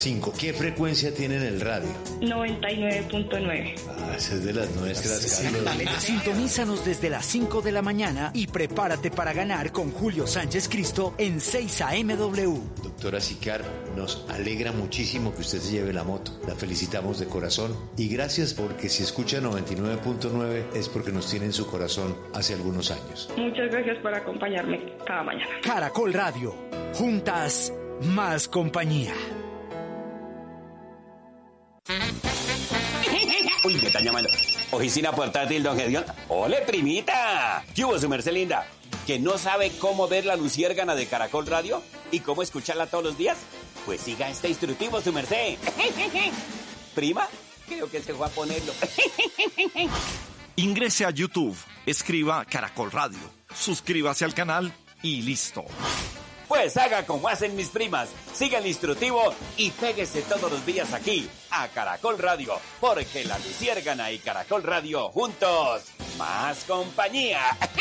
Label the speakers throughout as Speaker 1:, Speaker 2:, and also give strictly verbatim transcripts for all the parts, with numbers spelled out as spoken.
Speaker 1: cinco. ¿Qué frecuencia tiene en el radio?
Speaker 2: noventa y nueve punto nueve.
Speaker 1: Ah, esa es de las nuestras.
Speaker 3: Sí, sintonízanos desde las cinco de la mañana y prepárate para ganar con Julio Sánchez Cristo en seis A M W.
Speaker 1: Doctora Sicar, nos alegra muchísimo que usted se lleve la moto. La felicitamos de corazón y gracias porque si escucha noventa y nueve punto nueve es porque nos tiene en su corazón hace algunos años.
Speaker 2: Muchas gracias por acompañarme cada mañana.
Speaker 3: Caracol Radio. Juntas, más compañía.
Speaker 4: Uy, me están llamando. Oficina portátil, don Gedeón. ¡Ole, primita! ¿Qué hubo, su merced linda? ¿Que no sabe cómo ver la luciérgana de Caracol Radio? ¿Y cómo escucharla todos los días? Pues siga este instructivo, su merced. ¿Prima? Creo que se fue a ponerlo.
Speaker 5: Ingrese a YouTube, escriba Caracol Radio, suscríbase al canal y listo.
Speaker 4: Pues haga como hacen mis primas, siga el instructivo y péguese todos los días aquí, a Caracol Radio, porque la luciérgana y Caracol Radio juntos, más compañía.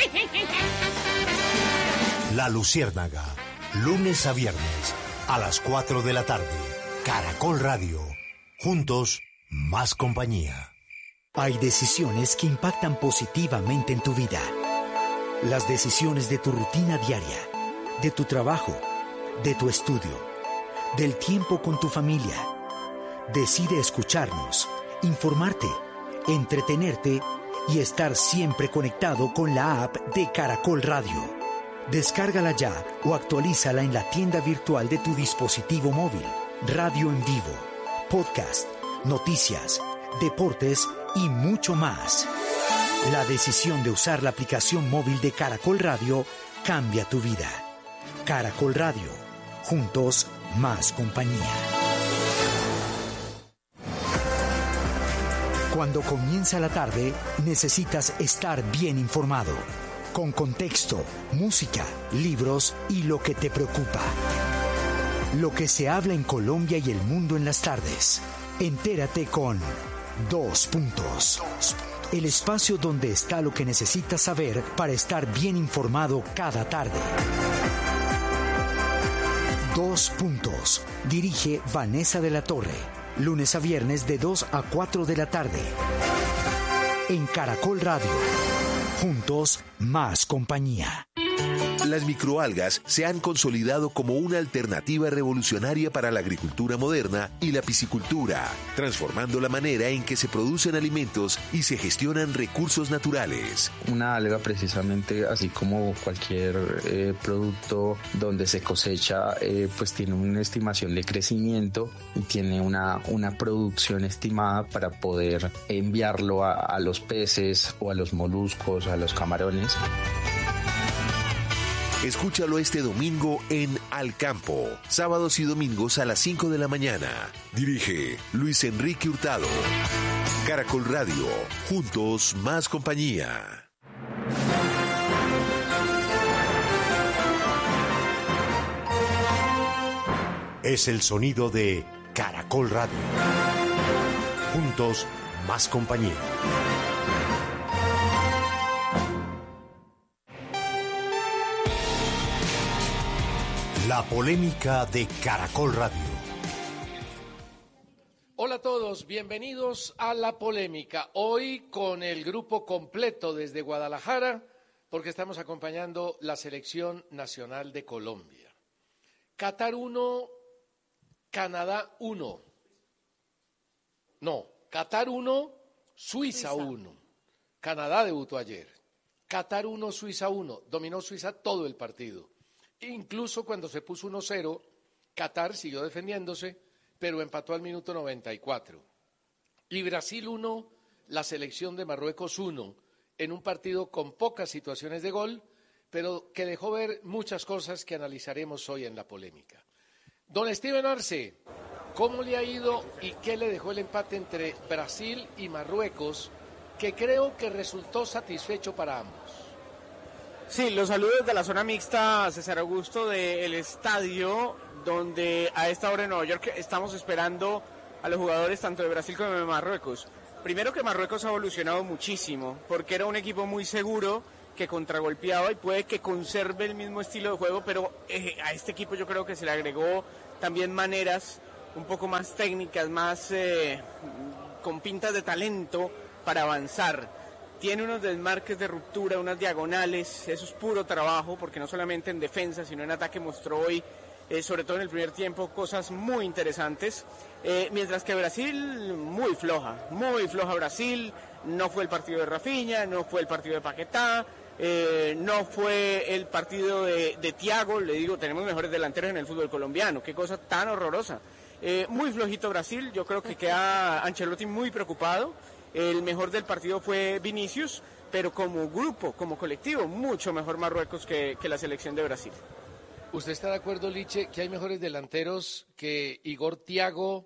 Speaker 6: La Luciérnaga, lunes a viernes, a las cuatro de la tarde. Caracol Radio, juntos, más compañía.
Speaker 3: Hay decisiones que impactan positivamente en tu vida. Las decisiones de tu rutina diaria, de tu trabajo, de tu estudio, del tiempo con tu familia. Decide escucharnos, informarte, entretenerte y estar siempre conectado con la app de Caracol Radio. Descárgala ya o actualízala en la tienda virtual de tu dispositivo móvil. Radio en vivo, podcast, noticias, deportes y mucho más. La decisión de usar la aplicación móvil de Caracol Radio cambia tu vida. Caracol Radio, juntos, más compañía. Cuando comienza la tarde, necesitas estar bien informado, con contexto, música, libros y lo que te preocupa. Lo que se habla en Colombia y el mundo en las tardes. Entérate con Dos Puntos. El espacio donde está lo que necesitas saber para estar bien informado cada tarde. Dos Puntos. Dirige Vanessa de la Torre. Lunes a viernes de dos a cuatro de la tarde. En Caracol Radio. Juntos, más compañía.
Speaker 7: Las microalgas se han consolidado como una alternativa revolucionaria para la agricultura moderna y la piscicultura, transformando la manera en que se producen alimentos y se gestionan recursos naturales.
Speaker 8: Una alga, precisamente, así como cualquier eh, producto donde se cosecha, eh, pues tiene una estimación de crecimiento y tiene una, una producción estimada para poder enviarlo a, a los peces o a los moluscos, a los camarones.
Speaker 7: Escúchalo este domingo en Al Campo, sábados y domingos a las cinco de la mañana. Dirige Luis Enrique Hurtado. Caracol Radio, juntos, más compañía.
Speaker 6: Es el sonido de Caracol Radio. Juntos, más compañía. La polémica de Caracol Radio.
Speaker 9: Hola a todos, bienvenidos a La Polémica. Hoy con el grupo completo desde Guadalajara, porque estamos acompañando la selección nacional de Colombia. Qatar uno, Canadá uno. No, Qatar uno, Suiza uno. Canadá debutó ayer. Qatar uno, Suiza uno. Dominó Suiza todo el partido. Incluso cuando se puso uno cero, Qatar siguió defendiéndose, pero empató al minuto noventa y cuatro. Y Brasil uno, la selección de Marruecos uno, en un partido con pocas situaciones de gol, pero que dejó ver muchas cosas que analizaremos hoy en La Polémica. Don Steven Arce, ¿cómo le ha ido y qué le dejó el empate entre Brasil y Marruecos, que creo que resultó satisfecho para ambos?
Speaker 10: Sí, los saludos de la zona mixta, César Augusto, del estadio, donde a esta hora en Nueva York estamos esperando a los jugadores tanto de Brasil como de Marruecos. Primero que Marruecos ha evolucionado muchísimo, porque era un equipo muy seguro, que contragolpeaba y puede que conserve el mismo estilo de juego, pero eh, a este equipo yo creo que se le agregó también maneras un poco más técnicas, más eh, con pintas de talento para avanzar. Tiene unos desmarques de ruptura, unas diagonales, eso es puro trabajo, porque no solamente en defensa, sino en ataque mostró hoy, eh, sobre todo en el primer tiempo, cosas muy interesantes. Eh, mientras que Brasil, muy floja, muy floja Brasil, no fue el partido de Rafinha, no fue el partido de Paquetá, eh, no fue el partido de, de Thiago, le digo, tenemos mejores delanteros en el fútbol colombiano, qué cosa tan horrorosa. Eh, muy flojito Brasil, yo creo que queda Ancelotti muy preocupado. El mejor del partido fue Vinicius, pero como grupo, como colectivo, mucho mejor Marruecos que, que la selección de Brasil.
Speaker 9: ¿Usted está de acuerdo, Liche, que hay mejores delanteros que Igor Thiago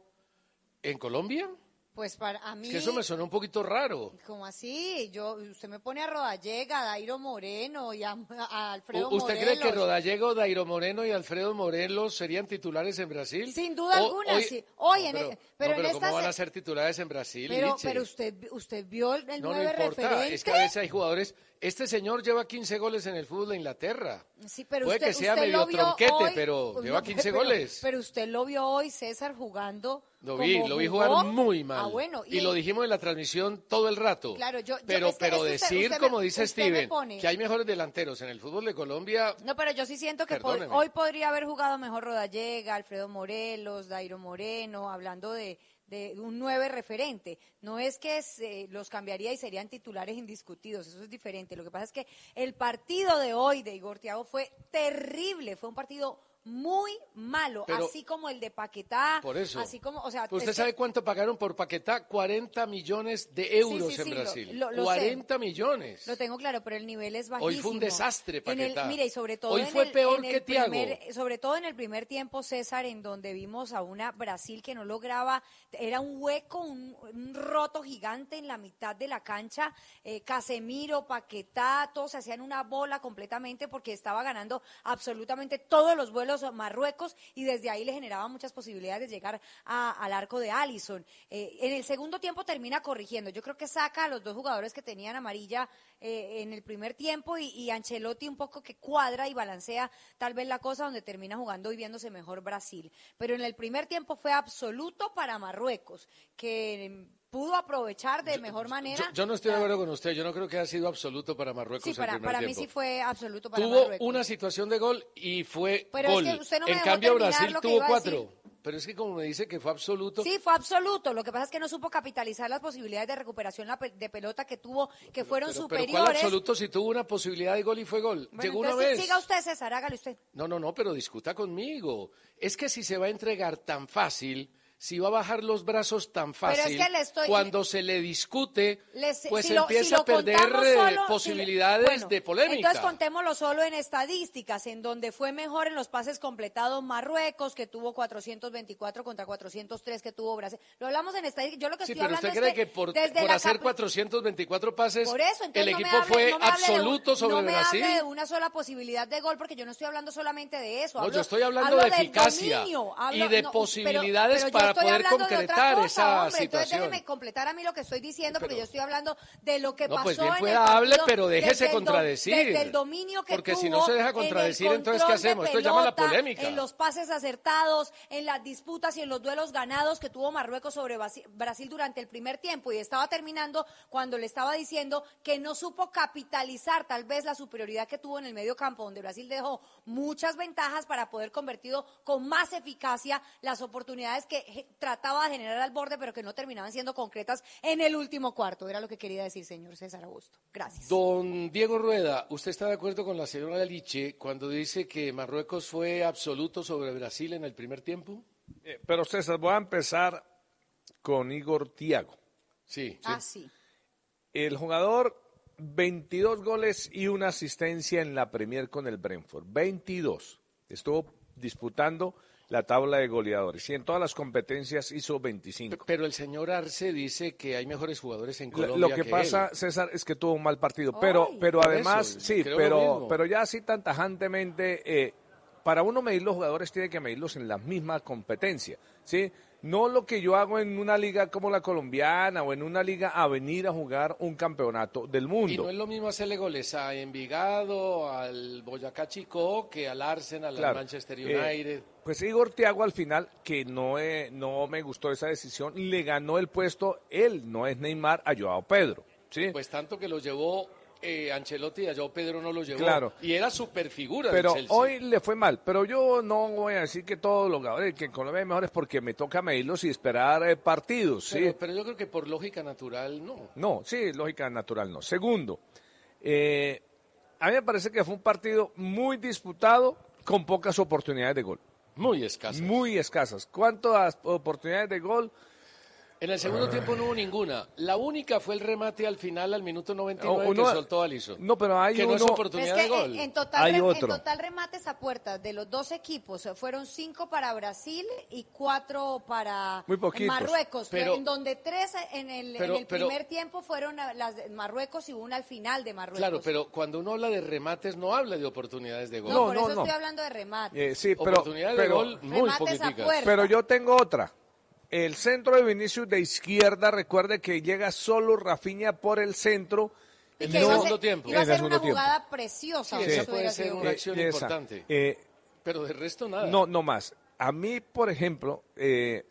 Speaker 9: en Colombia?
Speaker 11: Pues para a mí...
Speaker 9: Es que eso me sonó un poquito raro.
Speaker 11: ¿Cómo así? Yo, usted me pone a Rodallega, a Dairo Moreno y a, a Alfredo Morelos.
Speaker 9: ¿Usted cree que Rodallega, Dairo Moreno y Alfredo Morelos serían titulares en Brasil?
Speaker 11: Sin duda
Speaker 9: o,
Speaker 11: alguna,
Speaker 9: hoy,
Speaker 11: sí. Hoy
Speaker 9: no,
Speaker 11: en
Speaker 9: pero,
Speaker 11: el, pero,
Speaker 9: no, pero
Speaker 11: en
Speaker 9: ¿cómo
Speaker 11: esta
Speaker 9: van
Speaker 11: se...
Speaker 9: a ser titulares en Brasil,
Speaker 11: Pero,
Speaker 9: Liche?
Speaker 11: pero usted, usted vio el
Speaker 9: no,
Speaker 11: nueve
Speaker 9: no importa,
Speaker 11: referente.
Speaker 9: Es que a veces hay jugadores... Este señor lleva quince goles en el fútbol de Inglaterra.
Speaker 11: Sí, pero
Speaker 9: Puede
Speaker 11: usted,
Speaker 9: que sea
Speaker 11: usted
Speaker 9: medio
Speaker 11: lo vio
Speaker 9: tronquete,
Speaker 11: hoy,
Speaker 9: pero lleva quince
Speaker 11: pero,
Speaker 9: goles.
Speaker 11: Pero usted lo vio hoy, César, jugando.
Speaker 9: Lo vi,
Speaker 11: como
Speaker 9: lo vi
Speaker 11: jugó.
Speaker 9: jugar muy mal.
Speaker 11: Ah, bueno,
Speaker 9: y,
Speaker 11: y
Speaker 9: lo dijimos en la transmisión todo el rato.
Speaker 11: Claro, yo, yo
Speaker 9: pero
Speaker 11: es que,
Speaker 9: pero
Speaker 11: es que
Speaker 9: decir,
Speaker 11: usted, usted
Speaker 9: como
Speaker 11: me,
Speaker 9: dice
Speaker 11: usted
Speaker 9: Steven,
Speaker 11: pone...
Speaker 9: que hay mejores delanteros en el fútbol de Colombia.
Speaker 11: No, pero yo sí siento que pod- hoy podría haber jugado mejor Rodallega, Alfredo Morelos, Dairo Moreno, hablando de, de un nueve referente. No es que se, los cambiaría y serían titulares indiscutidos, eso es diferente. Lo que pasa es que el partido de hoy de Igor Thiago fue terrible, fue un partido muy malo,
Speaker 9: Pero,
Speaker 11: así como el de Paquetá,
Speaker 9: por eso.
Speaker 11: así como, o sea,
Speaker 9: ¿Usted
Speaker 11: es
Speaker 9: sabe
Speaker 11: que,
Speaker 9: cuánto pagaron por Paquetá? cuarenta millones de euros
Speaker 11: sí, sí,
Speaker 9: en
Speaker 11: sí,
Speaker 9: Brasil.
Speaker 11: Lo, lo, lo
Speaker 9: cuarenta
Speaker 11: sé.
Speaker 9: millones.
Speaker 11: Lo tengo claro, pero el nivel es bajísimo.
Speaker 9: Hoy fue un desastre, Paquetá.
Speaker 11: En el, mire, y sobre todo
Speaker 9: Hoy
Speaker 11: en
Speaker 9: fue
Speaker 11: el,
Speaker 9: peor
Speaker 11: en el
Speaker 9: que Thiago.
Speaker 11: primer, sobre todo en el primer tiempo, César, en donde vimos a una Brasil que no lograba, era un hueco, un, un roto gigante en la mitad de la cancha. Eh, Casemiro, Paquetá, todos se hacían una bola completamente porque estaba ganando absolutamente todos los vuelos a Marruecos y desde ahí le generaba muchas posibilidades de llegar a, al arco de Alisson. Eh, en el segundo tiempo termina corrigiendo. Yo creo que saca a los dos jugadores que tenían amarilla eh, en el primer tiempo y, y Ancelotti un poco que cuadra y balancea tal vez la cosa donde termina jugando y viéndose mejor Brasil. Pero en el primer tiempo fue absoluto para Marruecos, que pudo aprovechar de mejor manera.
Speaker 9: Yo, yo no estoy de acuerdo con usted, yo no creo que haya sido absoluto para Marruecos
Speaker 11: Sí, para,
Speaker 9: el primer
Speaker 11: para
Speaker 9: tiempo.
Speaker 11: mí sí fue absoluto para
Speaker 9: Tuvo
Speaker 11: Marruecos.
Speaker 9: una situación de gol y fue
Speaker 11: Pero
Speaker 9: gol.
Speaker 11: es que usted no me
Speaker 9: en
Speaker 11: dejó
Speaker 9: cambio
Speaker 11: terminar
Speaker 9: Brasil
Speaker 11: lo que
Speaker 9: tuvo
Speaker 11: iba a
Speaker 9: cuatro.
Speaker 11: decir.
Speaker 9: Pero es que como me dice que fue absoluto.
Speaker 11: Sí, fue absoluto. Lo que pasa es que no supo capitalizar las posibilidades de recuperación la pe- de pelota que tuvo, que fueron
Speaker 9: pero,
Speaker 11: superiores.
Speaker 9: Pero ¿cuál absoluto si tuvo una posibilidad de gol y fue gol?
Speaker 11: Bueno,
Speaker 9: Llegó una
Speaker 11: entonces,
Speaker 9: vez.
Speaker 11: siga usted, César, hágale usted.
Speaker 9: No, no, no, pero discuta conmigo. Es que si se va a entregar tan fácil, si va a bajar los brazos tan fácil,
Speaker 11: es que le estoy-
Speaker 9: cuando se le discute,
Speaker 11: Les-
Speaker 9: pues
Speaker 11: si lo-
Speaker 9: empieza
Speaker 11: si lo
Speaker 9: a perder
Speaker 11: contamos
Speaker 9: eh,
Speaker 11: solo-
Speaker 9: posibilidades
Speaker 11: si lo- bueno,
Speaker 9: de polémica.
Speaker 11: Entonces contémoslo solo en estadísticas, en donde fue mejor en los pases completados Marruecos, que tuvo cuatrocientos veinticuatro contra cuatrocientos tres que tuvo Brasil. Lo hablamos en estadísticas. Yo lo que
Speaker 9: Sí,
Speaker 11: estoy
Speaker 9: pero
Speaker 11: hablando
Speaker 9: usted
Speaker 11: es
Speaker 9: cree que por,
Speaker 11: desde
Speaker 9: por
Speaker 11: la
Speaker 9: hacer
Speaker 11: capa-
Speaker 9: cuatrocientos veinticuatro pases,
Speaker 11: Por eso, entonces
Speaker 9: el
Speaker 11: no me
Speaker 9: equipo
Speaker 11: hable-
Speaker 9: fue
Speaker 11: no me hable de un-
Speaker 9: absoluto sobre
Speaker 11: no me
Speaker 9: Brasil.
Speaker 11: hable de una sola posibilidad de gol, porque yo no estoy hablando solamente de eso.
Speaker 9: No,
Speaker 11: hablo-
Speaker 9: yo estoy hablando
Speaker 11: hablo
Speaker 9: de
Speaker 11: del
Speaker 9: eficacia
Speaker 11: dominio, hablo-
Speaker 9: y de
Speaker 11: no,
Speaker 9: posibilidades
Speaker 11: pero- pero yo
Speaker 9: para
Speaker 11: estoy
Speaker 9: poder
Speaker 11: hablando de otra
Speaker 9: concretar
Speaker 11: cosa,
Speaker 9: esa
Speaker 11: hombre. Entonces
Speaker 9: situación.
Speaker 11: déjeme completar a mí lo que estoy diciendo, porque
Speaker 9: Pero-
Speaker 11: yo estoy hablando de lo que
Speaker 9: No,
Speaker 11: pasó
Speaker 9: pues bien
Speaker 11: en
Speaker 9: pueda,
Speaker 11: el partido,
Speaker 9: hable, pero déjese
Speaker 11: desde el do-
Speaker 9: contradecir.
Speaker 11: desde el dominio que
Speaker 9: Porque
Speaker 11: tuvo
Speaker 9: si no se deja
Speaker 11: en el
Speaker 9: contradecir, entonces, ¿qué
Speaker 11: control de
Speaker 9: hacemos? Esto llama a la
Speaker 11: pelota,
Speaker 9: polémica.
Speaker 11: En los pases acertados, en las disputas y en los duelos ganados que tuvo Marruecos sobre Basi- Brasil durante el primer tiempo, y estaba terminando cuando le estaba diciendo que no supo capitalizar tal vez la superioridad que tuvo en el medio campo, donde Brasil dejó muchas ventajas para poder convertido con más eficacia las oportunidades que je- trataba de generar al borde, pero que no terminaban siendo concretas en el último cuarto. Era lo que quería decir, señor César Augusto. Gracias.
Speaker 9: Don Diego Rueda, ¿usted está de acuerdo con la señora Liche cuando dice que Marruecos fue absoluto sobre Brasil en el primer tiempo?
Speaker 12: Eh, pero César, voy a empezar con Igor Thiago.
Speaker 9: Sí.
Speaker 11: Ah, sí.
Speaker 12: El jugador, veintidós goles y una asistencia en la Premier con el Brentford. veintidós. Estuvo disputando la tabla de goleadores y en todas las competencias hizo veinticinco.
Speaker 9: Pero el señor Arce dice que hay mejores jugadores en
Speaker 12: Lo,
Speaker 9: Colombia
Speaker 12: lo que,
Speaker 9: que
Speaker 12: pasa,
Speaker 9: él.
Speaker 12: César, es que tuvo un mal partido, pero,
Speaker 11: Ay.
Speaker 12: pero
Speaker 9: Por
Speaker 12: además,
Speaker 9: eso,
Speaker 12: sí,
Speaker 9: creo lo
Speaker 12: pero,
Speaker 9: mismo.
Speaker 12: pero ya así tan tajantemente, eh, para uno medir los jugadores tiene que medirlos en la misma competencia, ¿sí? No lo que yo hago en una liga como la colombiana o en una liga a venir a jugar un campeonato del mundo.
Speaker 9: Y no es lo mismo hacerle goles a Envigado, al Boyacá Chicó, que al Arsenal,
Speaker 12: Claro.
Speaker 9: al Manchester United.
Speaker 12: Eh, pues Igor Thiago al final, que no, eh, no me gustó esa decisión, le ganó el puesto, él no es Neymar, a Joao Pedro. ¿sí?
Speaker 9: Pues tanto que lo llevó eh, Ancelotti y a Joao Pedro no lo llevó.
Speaker 12: Claro.
Speaker 9: Y era superfigura
Speaker 12: Pero
Speaker 9: del Chelsea.
Speaker 12: hoy le fue mal. Pero yo no voy a decir que todos los jugadores que en Colombia hay mejores porque me toca medirlos y esperar eh, partidos. ¿sí?
Speaker 9: Pero, pero yo creo que por lógica natural no.
Speaker 12: No, sí, lógica natural no. Segundo, eh, a mí me parece que fue un partido muy disputado con pocas oportunidades de gol.
Speaker 9: Muy escasas.
Speaker 12: Muy escasas. ¿Cuántas oportunidades de gol?
Speaker 9: En el segundo tiempo no hubo ninguna. La única fue el remate al final, al minuto noventa y nueve,
Speaker 12: O- uno-
Speaker 9: que soltó Alisson.
Speaker 12: No, pero hay
Speaker 9: que no es
Speaker 12: uno-
Speaker 9: oportunidad
Speaker 11: Es que
Speaker 9: de gol.
Speaker 11: en, en total,
Speaker 12: Hay
Speaker 11: rem- en
Speaker 12: otro.
Speaker 11: total remates a puertas de los dos equipos eh, fueron cinco para Brasil y cuatro para
Speaker 12: Muy poquitos.
Speaker 11: Marruecos,
Speaker 9: Pero-
Speaker 11: en donde tres en el,
Speaker 9: pero-
Speaker 11: en el
Speaker 9: pero-
Speaker 11: primer tiempo fueron a- las de Marruecos y una al final de Marruecos.
Speaker 9: Claro, pero cuando uno habla de remates no habla de oportunidades de gol.
Speaker 11: No, por eso estoy hablando de remates.
Speaker 12: Eh, sí, pero,
Speaker 9: Oportunidades de
Speaker 12: pero-
Speaker 9: gol muy
Speaker 11: Remates a
Speaker 9: poquiticas.
Speaker 11: puerta.
Speaker 12: pero yo tengo otra. El centro de Vinicius de izquierda, recuerde que llega solo Rafinha por el centro.
Speaker 11: Y
Speaker 9: En
Speaker 11: que
Speaker 9: el
Speaker 11: iba a
Speaker 9: segundo
Speaker 11: ser-
Speaker 9: tiempo.
Speaker 11: Iba a
Speaker 12: En el
Speaker 11: ser una
Speaker 12: segundo tiempo.
Speaker 11: jugada preciosa.
Speaker 9: Sí,
Speaker 11: aunque
Speaker 9: esa
Speaker 11: eso
Speaker 9: puede
Speaker 11: hubiera
Speaker 9: ser
Speaker 11: sido
Speaker 9: una
Speaker 11: gol.
Speaker 9: acción
Speaker 12: esa.
Speaker 9: importante.
Speaker 12: Eh,
Speaker 9: Pero de resto nada.
Speaker 12: No, no más. A mí, por ejemplo, eh,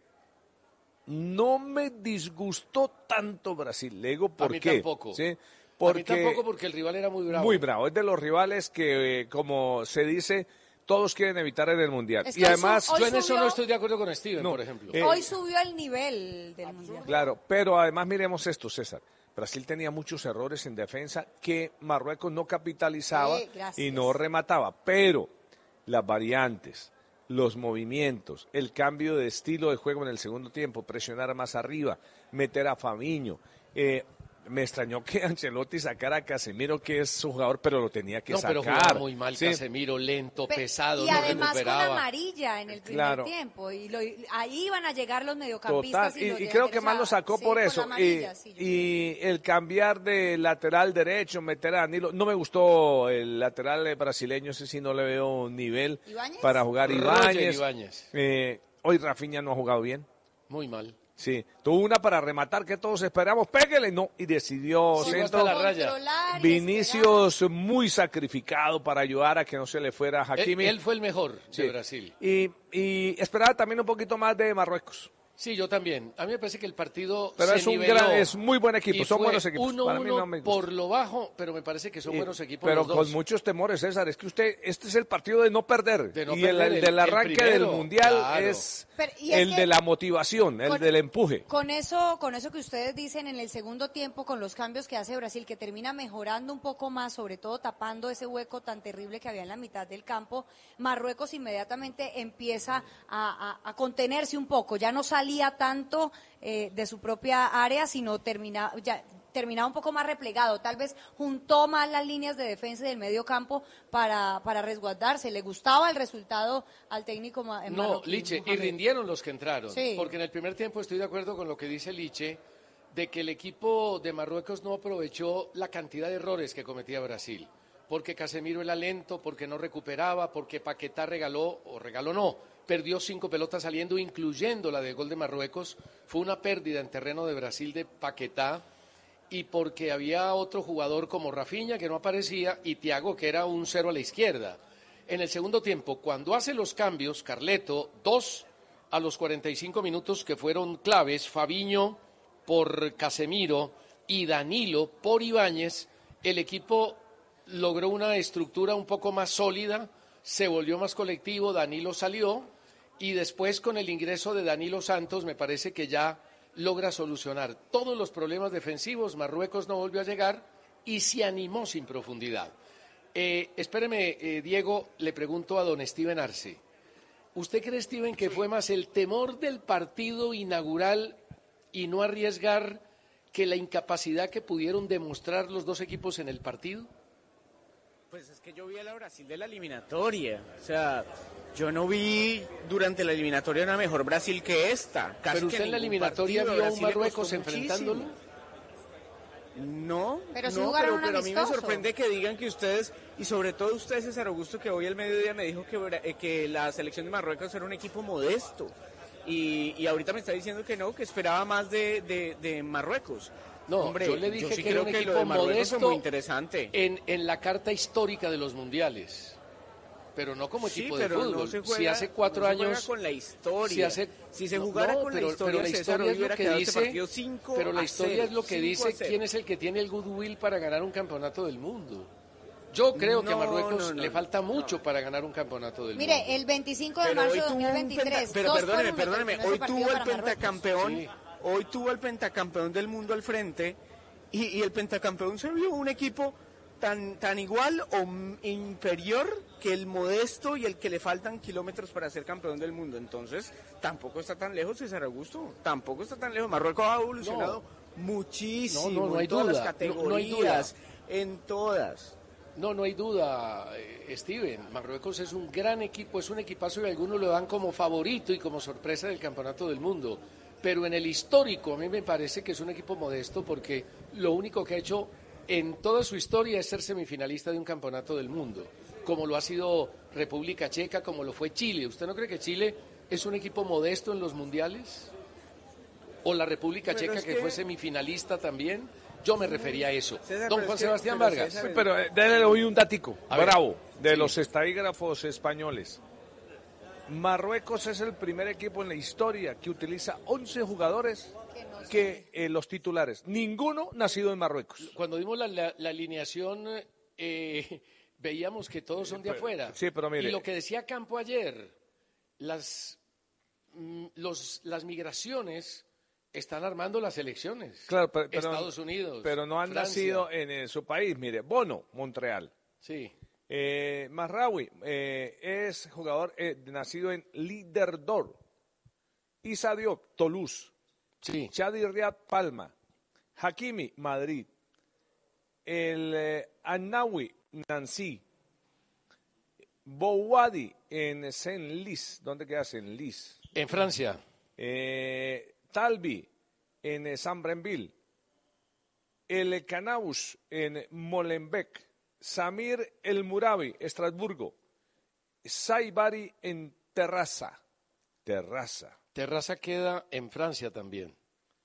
Speaker 12: no me disgustó tanto Brasil. Le digo por
Speaker 9: a mí
Speaker 12: qué.
Speaker 9: tampoco.
Speaker 12: ¿sí?
Speaker 9: A mí
Speaker 12: Porque
Speaker 9: tampoco porque el rival era muy bravo.
Speaker 12: muy bravo. Es de los rivales que, eh, como se dice, todos quieren evitar en el Mundial.
Speaker 11: Es que
Speaker 12: y
Speaker 11: hoy
Speaker 12: además,
Speaker 11: su- hoy
Speaker 9: Yo en eso
Speaker 11: subió-
Speaker 9: no estoy de acuerdo con Steven,
Speaker 12: No,
Speaker 9: por ejemplo.
Speaker 12: eh,
Speaker 11: Hoy subió el nivel del mundial.
Speaker 12: claro, pero además miremos esto, César. Brasil tenía muchos errores en defensa que Marruecos no capitalizaba
Speaker 11: Sí, gracias.
Speaker 12: y no remataba, pero las variantes, los movimientos, el cambio de estilo de juego en el segundo tiempo, presionar más arriba, meter a Fabinho, eh, me extrañó que Ancelotti sacara a Casemiro, que es su jugador, pero lo tenía que
Speaker 9: no,
Speaker 12: sacar.
Speaker 9: pero jugaba muy mal
Speaker 12: Sí.
Speaker 9: Casemiro, lento,
Speaker 11: Pe-
Speaker 9: pesado,
Speaker 11: y
Speaker 9: no
Speaker 11: además con
Speaker 9: recuperaba.
Speaker 11: amarilla en el primer
Speaker 12: Claro.
Speaker 11: tiempo y lo- ahí iban a llegar los
Speaker 12: Total,
Speaker 11: mediocampistas
Speaker 12: y,
Speaker 11: los
Speaker 12: y creo que
Speaker 11: delanteros
Speaker 12: más
Speaker 11: a-
Speaker 12: lo sacó
Speaker 11: sí,
Speaker 12: por
Speaker 11: con
Speaker 12: eso.
Speaker 11: la amarilla,
Speaker 12: y,
Speaker 11: sí, yo
Speaker 12: y el cambiar de lateral derecho, meter a Danilo, no me gustó el lateral brasileño, ese sí no le veo nivel
Speaker 11: ¿Ibáñez?
Speaker 12: para jugar
Speaker 9: Roger
Speaker 12: Ibáñez.
Speaker 9: Ibáñez.
Speaker 12: Eh, hoy Rafinha no ha jugado bien.
Speaker 9: Muy mal.
Speaker 12: Sí, tuvo una para rematar que todos esperamos, pégale, no, y decidió
Speaker 9: Sí,
Speaker 12: centro.
Speaker 9: hasta la raya.
Speaker 11: Controlar y
Speaker 12: Vinicius muy sacrificado para ayudar a que no se le fuera a
Speaker 9: Él,
Speaker 12: Hakimi.
Speaker 9: él fue el mejor
Speaker 12: Sí.
Speaker 9: de Brasil.
Speaker 12: Y, y esperaba también un poquito más de Marruecos.
Speaker 9: Sí, yo también. A mí me parece que el partido
Speaker 12: Pero
Speaker 9: se
Speaker 12: es un
Speaker 9: niveló
Speaker 12: gran, es muy buen equipo,
Speaker 9: y
Speaker 12: son
Speaker 9: fue
Speaker 12: buenos equipos.
Speaker 9: uno
Speaker 12: Para mí
Speaker 9: uno
Speaker 12: no me gusta.
Speaker 9: por lo bajo, pero me parece que son
Speaker 12: Y-
Speaker 9: buenos equipos
Speaker 12: pero
Speaker 9: los dos.
Speaker 12: con muchos temores, César. Es que usted, este es el partido de no perder.
Speaker 9: De no
Speaker 12: y el,
Speaker 9: perder,
Speaker 12: el
Speaker 9: el-
Speaker 12: del
Speaker 9: el
Speaker 12: arranque
Speaker 9: primero,
Speaker 12: del mundial
Speaker 9: claro.
Speaker 12: es
Speaker 11: Pero- y es
Speaker 12: el
Speaker 11: que-
Speaker 12: de la motivación, el
Speaker 11: con-
Speaker 12: del empuje.
Speaker 11: Con eso, con eso que ustedes dicen en el segundo tiempo, con los cambios que hace Brasil, que termina mejorando un poco más, sobre todo tapando ese hueco tan terrible que había en la mitad del campo, Marruecos inmediatamente empieza a, a- a contenerse un poco, ya no salía tanto eh, de su propia área, sino termina, ya, terminaba un poco más replegado, tal vez juntó más las líneas de defensa y del medio campo para, para resguardarse. ¿Le gustaba el resultado al técnico ma-
Speaker 9: No,
Speaker 11: marroquí,
Speaker 9: Liche, y
Speaker 11: Mohamed?
Speaker 9: rindieron los que entraron.
Speaker 11: Sí.
Speaker 9: Porque en el primer tiempo estoy de acuerdo con lo que dice Liche, de que el equipo de Marruecos no aprovechó la cantidad de errores que cometía Brasil. Porque Casemiro era lento, porque no recuperaba, porque Paquetá regaló, o regaló no, perdió cinco pelotas saliendo, incluyendo la de gol de Marruecos. Fue una pérdida en terreno de Brasil de Paquetá. Y porque había otro jugador como Rafinha que no aparecía y Thiago que era un cero a la izquierda. En el segundo tiempo, cuando hace los cambios, Carleto, dos a los cuarenta y cinco minutos que fueron claves, Fabinho por Casemiro y Danilo por Ibáñez, el equipo logró una estructura un poco más sólida, se volvió más colectivo, Danilo salió y después con el ingreso de Danilo Santos me parece que ya logra solucionar todos los problemas defensivos, Marruecos no volvió a llegar y se animó sin profundidad. Eh, espéreme, eh, Diego, le pregunto a don Steven Arce. ¿Usted cree, Steven, que fue más el temor del partido inaugural y no arriesgar que la incapacidad que pudieron demostrar los dos equipos en el partido?
Speaker 10: Pues es que yo vi a la Brasil de la eliminatoria. O sea, yo no vi durante la eliminatoria una mejor Brasil que esta. Casi
Speaker 9: Pero
Speaker 10: que
Speaker 9: usted en la
Speaker 10: ningún
Speaker 9: eliminatoria
Speaker 10: partido.
Speaker 9: vio a un
Speaker 10: Brasil le
Speaker 9: Marruecos
Speaker 10: costó
Speaker 9: enfrentándolo.
Speaker 10: muchísimo. No,
Speaker 11: Pero sí
Speaker 10: no,
Speaker 11: jugaron
Speaker 10: pero,
Speaker 11: un
Speaker 10: pero a mí me
Speaker 11: amistoso.
Speaker 10: sorprende que digan que ustedes, y sobre todo usted, César Augusto, que hoy al mediodía me dijo que, Bra- eh, que la selección de Marruecos era un equipo modesto. y, y ahorita me está diciendo que no, que esperaba más de, de, de Marruecos.
Speaker 9: No,
Speaker 10: hombre,
Speaker 9: yo le dije
Speaker 10: yo sí
Speaker 9: que
Speaker 10: creo
Speaker 9: era un
Speaker 10: que
Speaker 9: equipo
Speaker 10: lo de Marruecos
Speaker 9: modesto
Speaker 10: fue muy interesante.
Speaker 9: En, en la carta histórica de los mundiales, pero no como
Speaker 10: Sí,
Speaker 9: equipo de
Speaker 10: pero
Speaker 9: fútbol.
Speaker 10: no se juega,
Speaker 9: si hace cuatro
Speaker 10: no se
Speaker 9: años,
Speaker 10: juega con la historia.
Speaker 9: Si, hace,
Speaker 10: si se
Speaker 9: no,
Speaker 10: jugara
Speaker 9: no,
Speaker 10: con
Speaker 9: pero,
Speaker 10: la historia,
Speaker 9: pero la
Speaker 10: César,
Speaker 9: historia
Speaker 10: hoy
Speaker 9: es lo
Speaker 10: hubiera
Speaker 9: que
Speaker 10: quedado
Speaker 9: dice,
Speaker 10: este partido cinco
Speaker 9: pero la
Speaker 10: a
Speaker 9: historia
Speaker 10: cero,
Speaker 9: es lo que
Speaker 10: cinco
Speaker 9: dice
Speaker 10: a cero.
Speaker 9: quién es el que tiene el goodwill para ganar un campeonato del mundo. Yo creo
Speaker 10: No,
Speaker 9: que a Marruecos
Speaker 10: no, no,
Speaker 9: le falta mucho para ganar un campeonato del
Speaker 11: Mire,
Speaker 9: mundo.
Speaker 11: el veinticinco de
Speaker 10: Pero
Speaker 11: marzo
Speaker 10: hoy
Speaker 11: de
Speaker 10: tuvo
Speaker 11: dos mil
Speaker 10: un
Speaker 11: veintitrés.
Speaker 10: penta- pero
Speaker 11: dos
Speaker 10: perdóneme,
Speaker 11: por uno
Speaker 10: perdóneme,
Speaker 11: terminó
Speaker 10: hoy
Speaker 11: ese partido
Speaker 10: tuvo el
Speaker 11: para Marruecos.
Speaker 10: pentacampeón,
Speaker 9: Sí.
Speaker 10: hoy tuvo el pentacampeón del mundo al frente y, y el pentacampeón se vio un equipo tan tan igual o m- inferior que el modesto y el que le faltan kilómetros para ser campeón del mundo. Entonces, tampoco está tan lejos César Augusto, tampoco está tan lejos. Marruecos ha evolucionado muchísimo
Speaker 9: No, no, no hay
Speaker 10: en todas
Speaker 9: duda,
Speaker 10: las
Speaker 9: no-
Speaker 10: categorías,
Speaker 9: no hay duda.
Speaker 10: en todas.
Speaker 9: No, no hay duda, eh, Steven. Marruecos es un gran equipo, es un equipazo y algunos lo dan como favorito y como sorpresa del campeonato del mundo. Pero en el histórico a mí me parece que es un equipo modesto porque lo único que ha hecho en toda su historia es ser semifinalista de un campeonato del mundo, como lo ha sido República Checa, como lo fue Chile. ¿Usted no cree que Chile es un equipo modesto en los mundiales? ¿O la República
Speaker 10: Pero
Speaker 9: Checa
Speaker 10: es
Speaker 9: que
Speaker 10: que-
Speaker 9: fue semifinalista también? Yo me refería a eso.
Speaker 10: César,
Speaker 9: Don
Speaker 10: pero
Speaker 9: Juan
Speaker 10: es que-
Speaker 9: Sebastián
Speaker 10: pero
Speaker 9: Vargas.
Speaker 10: César,
Speaker 12: Pero eh, déle hoy un datico,
Speaker 9: A ver,
Speaker 12: bravo, de
Speaker 9: sí.
Speaker 12: los estadígrafos españoles. Marruecos es el primer equipo en la historia que utiliza once jugadores que eh, los titulares. Ninguno nacido en Marruecos.
Speaker 9: Cuando dimos la, la- la alineación, eh, veíamos que todos son de
Speaker 12: pero-
Speaker 9: afuera.
Speaker 12: sí, pero mire.
Speaker 9: Y lo que decía Campo ayer, las, mm, los, las migraciones están armando las elecciones.
Speaker 12: Claro, pero, pero-
Speaker 9: Estados Unidos.
Speaker 12: pero no han
Speaker 9: Francia.
Speaker 12: nacido en, eh, su país. Mire, Bono, Montreal.
Speaker 9: Sí.
Speaker 12: Eh, Marraoui eh, es jugador eh, nacido en Liderdor. Issa Diop, Toulouse.
Speaker 9: Sí.
Speaker 12: Chadi Riad, Palma. Hakimi, Madrid. El eh, Annaoui, Nancy. Bouwadi en Saint-Lys. ¿Dónde queda Saint-Lys?
Speaker 9: En Francia.
Speaker 12: Eh, Talbi en eh, Saint-Brenville. El Canaus en Molenbeek. Samir El Murabi, Estrasburgo. Saibari en Terrassa. Terrassa.
Speaker 9: Terraza queda en Francia también.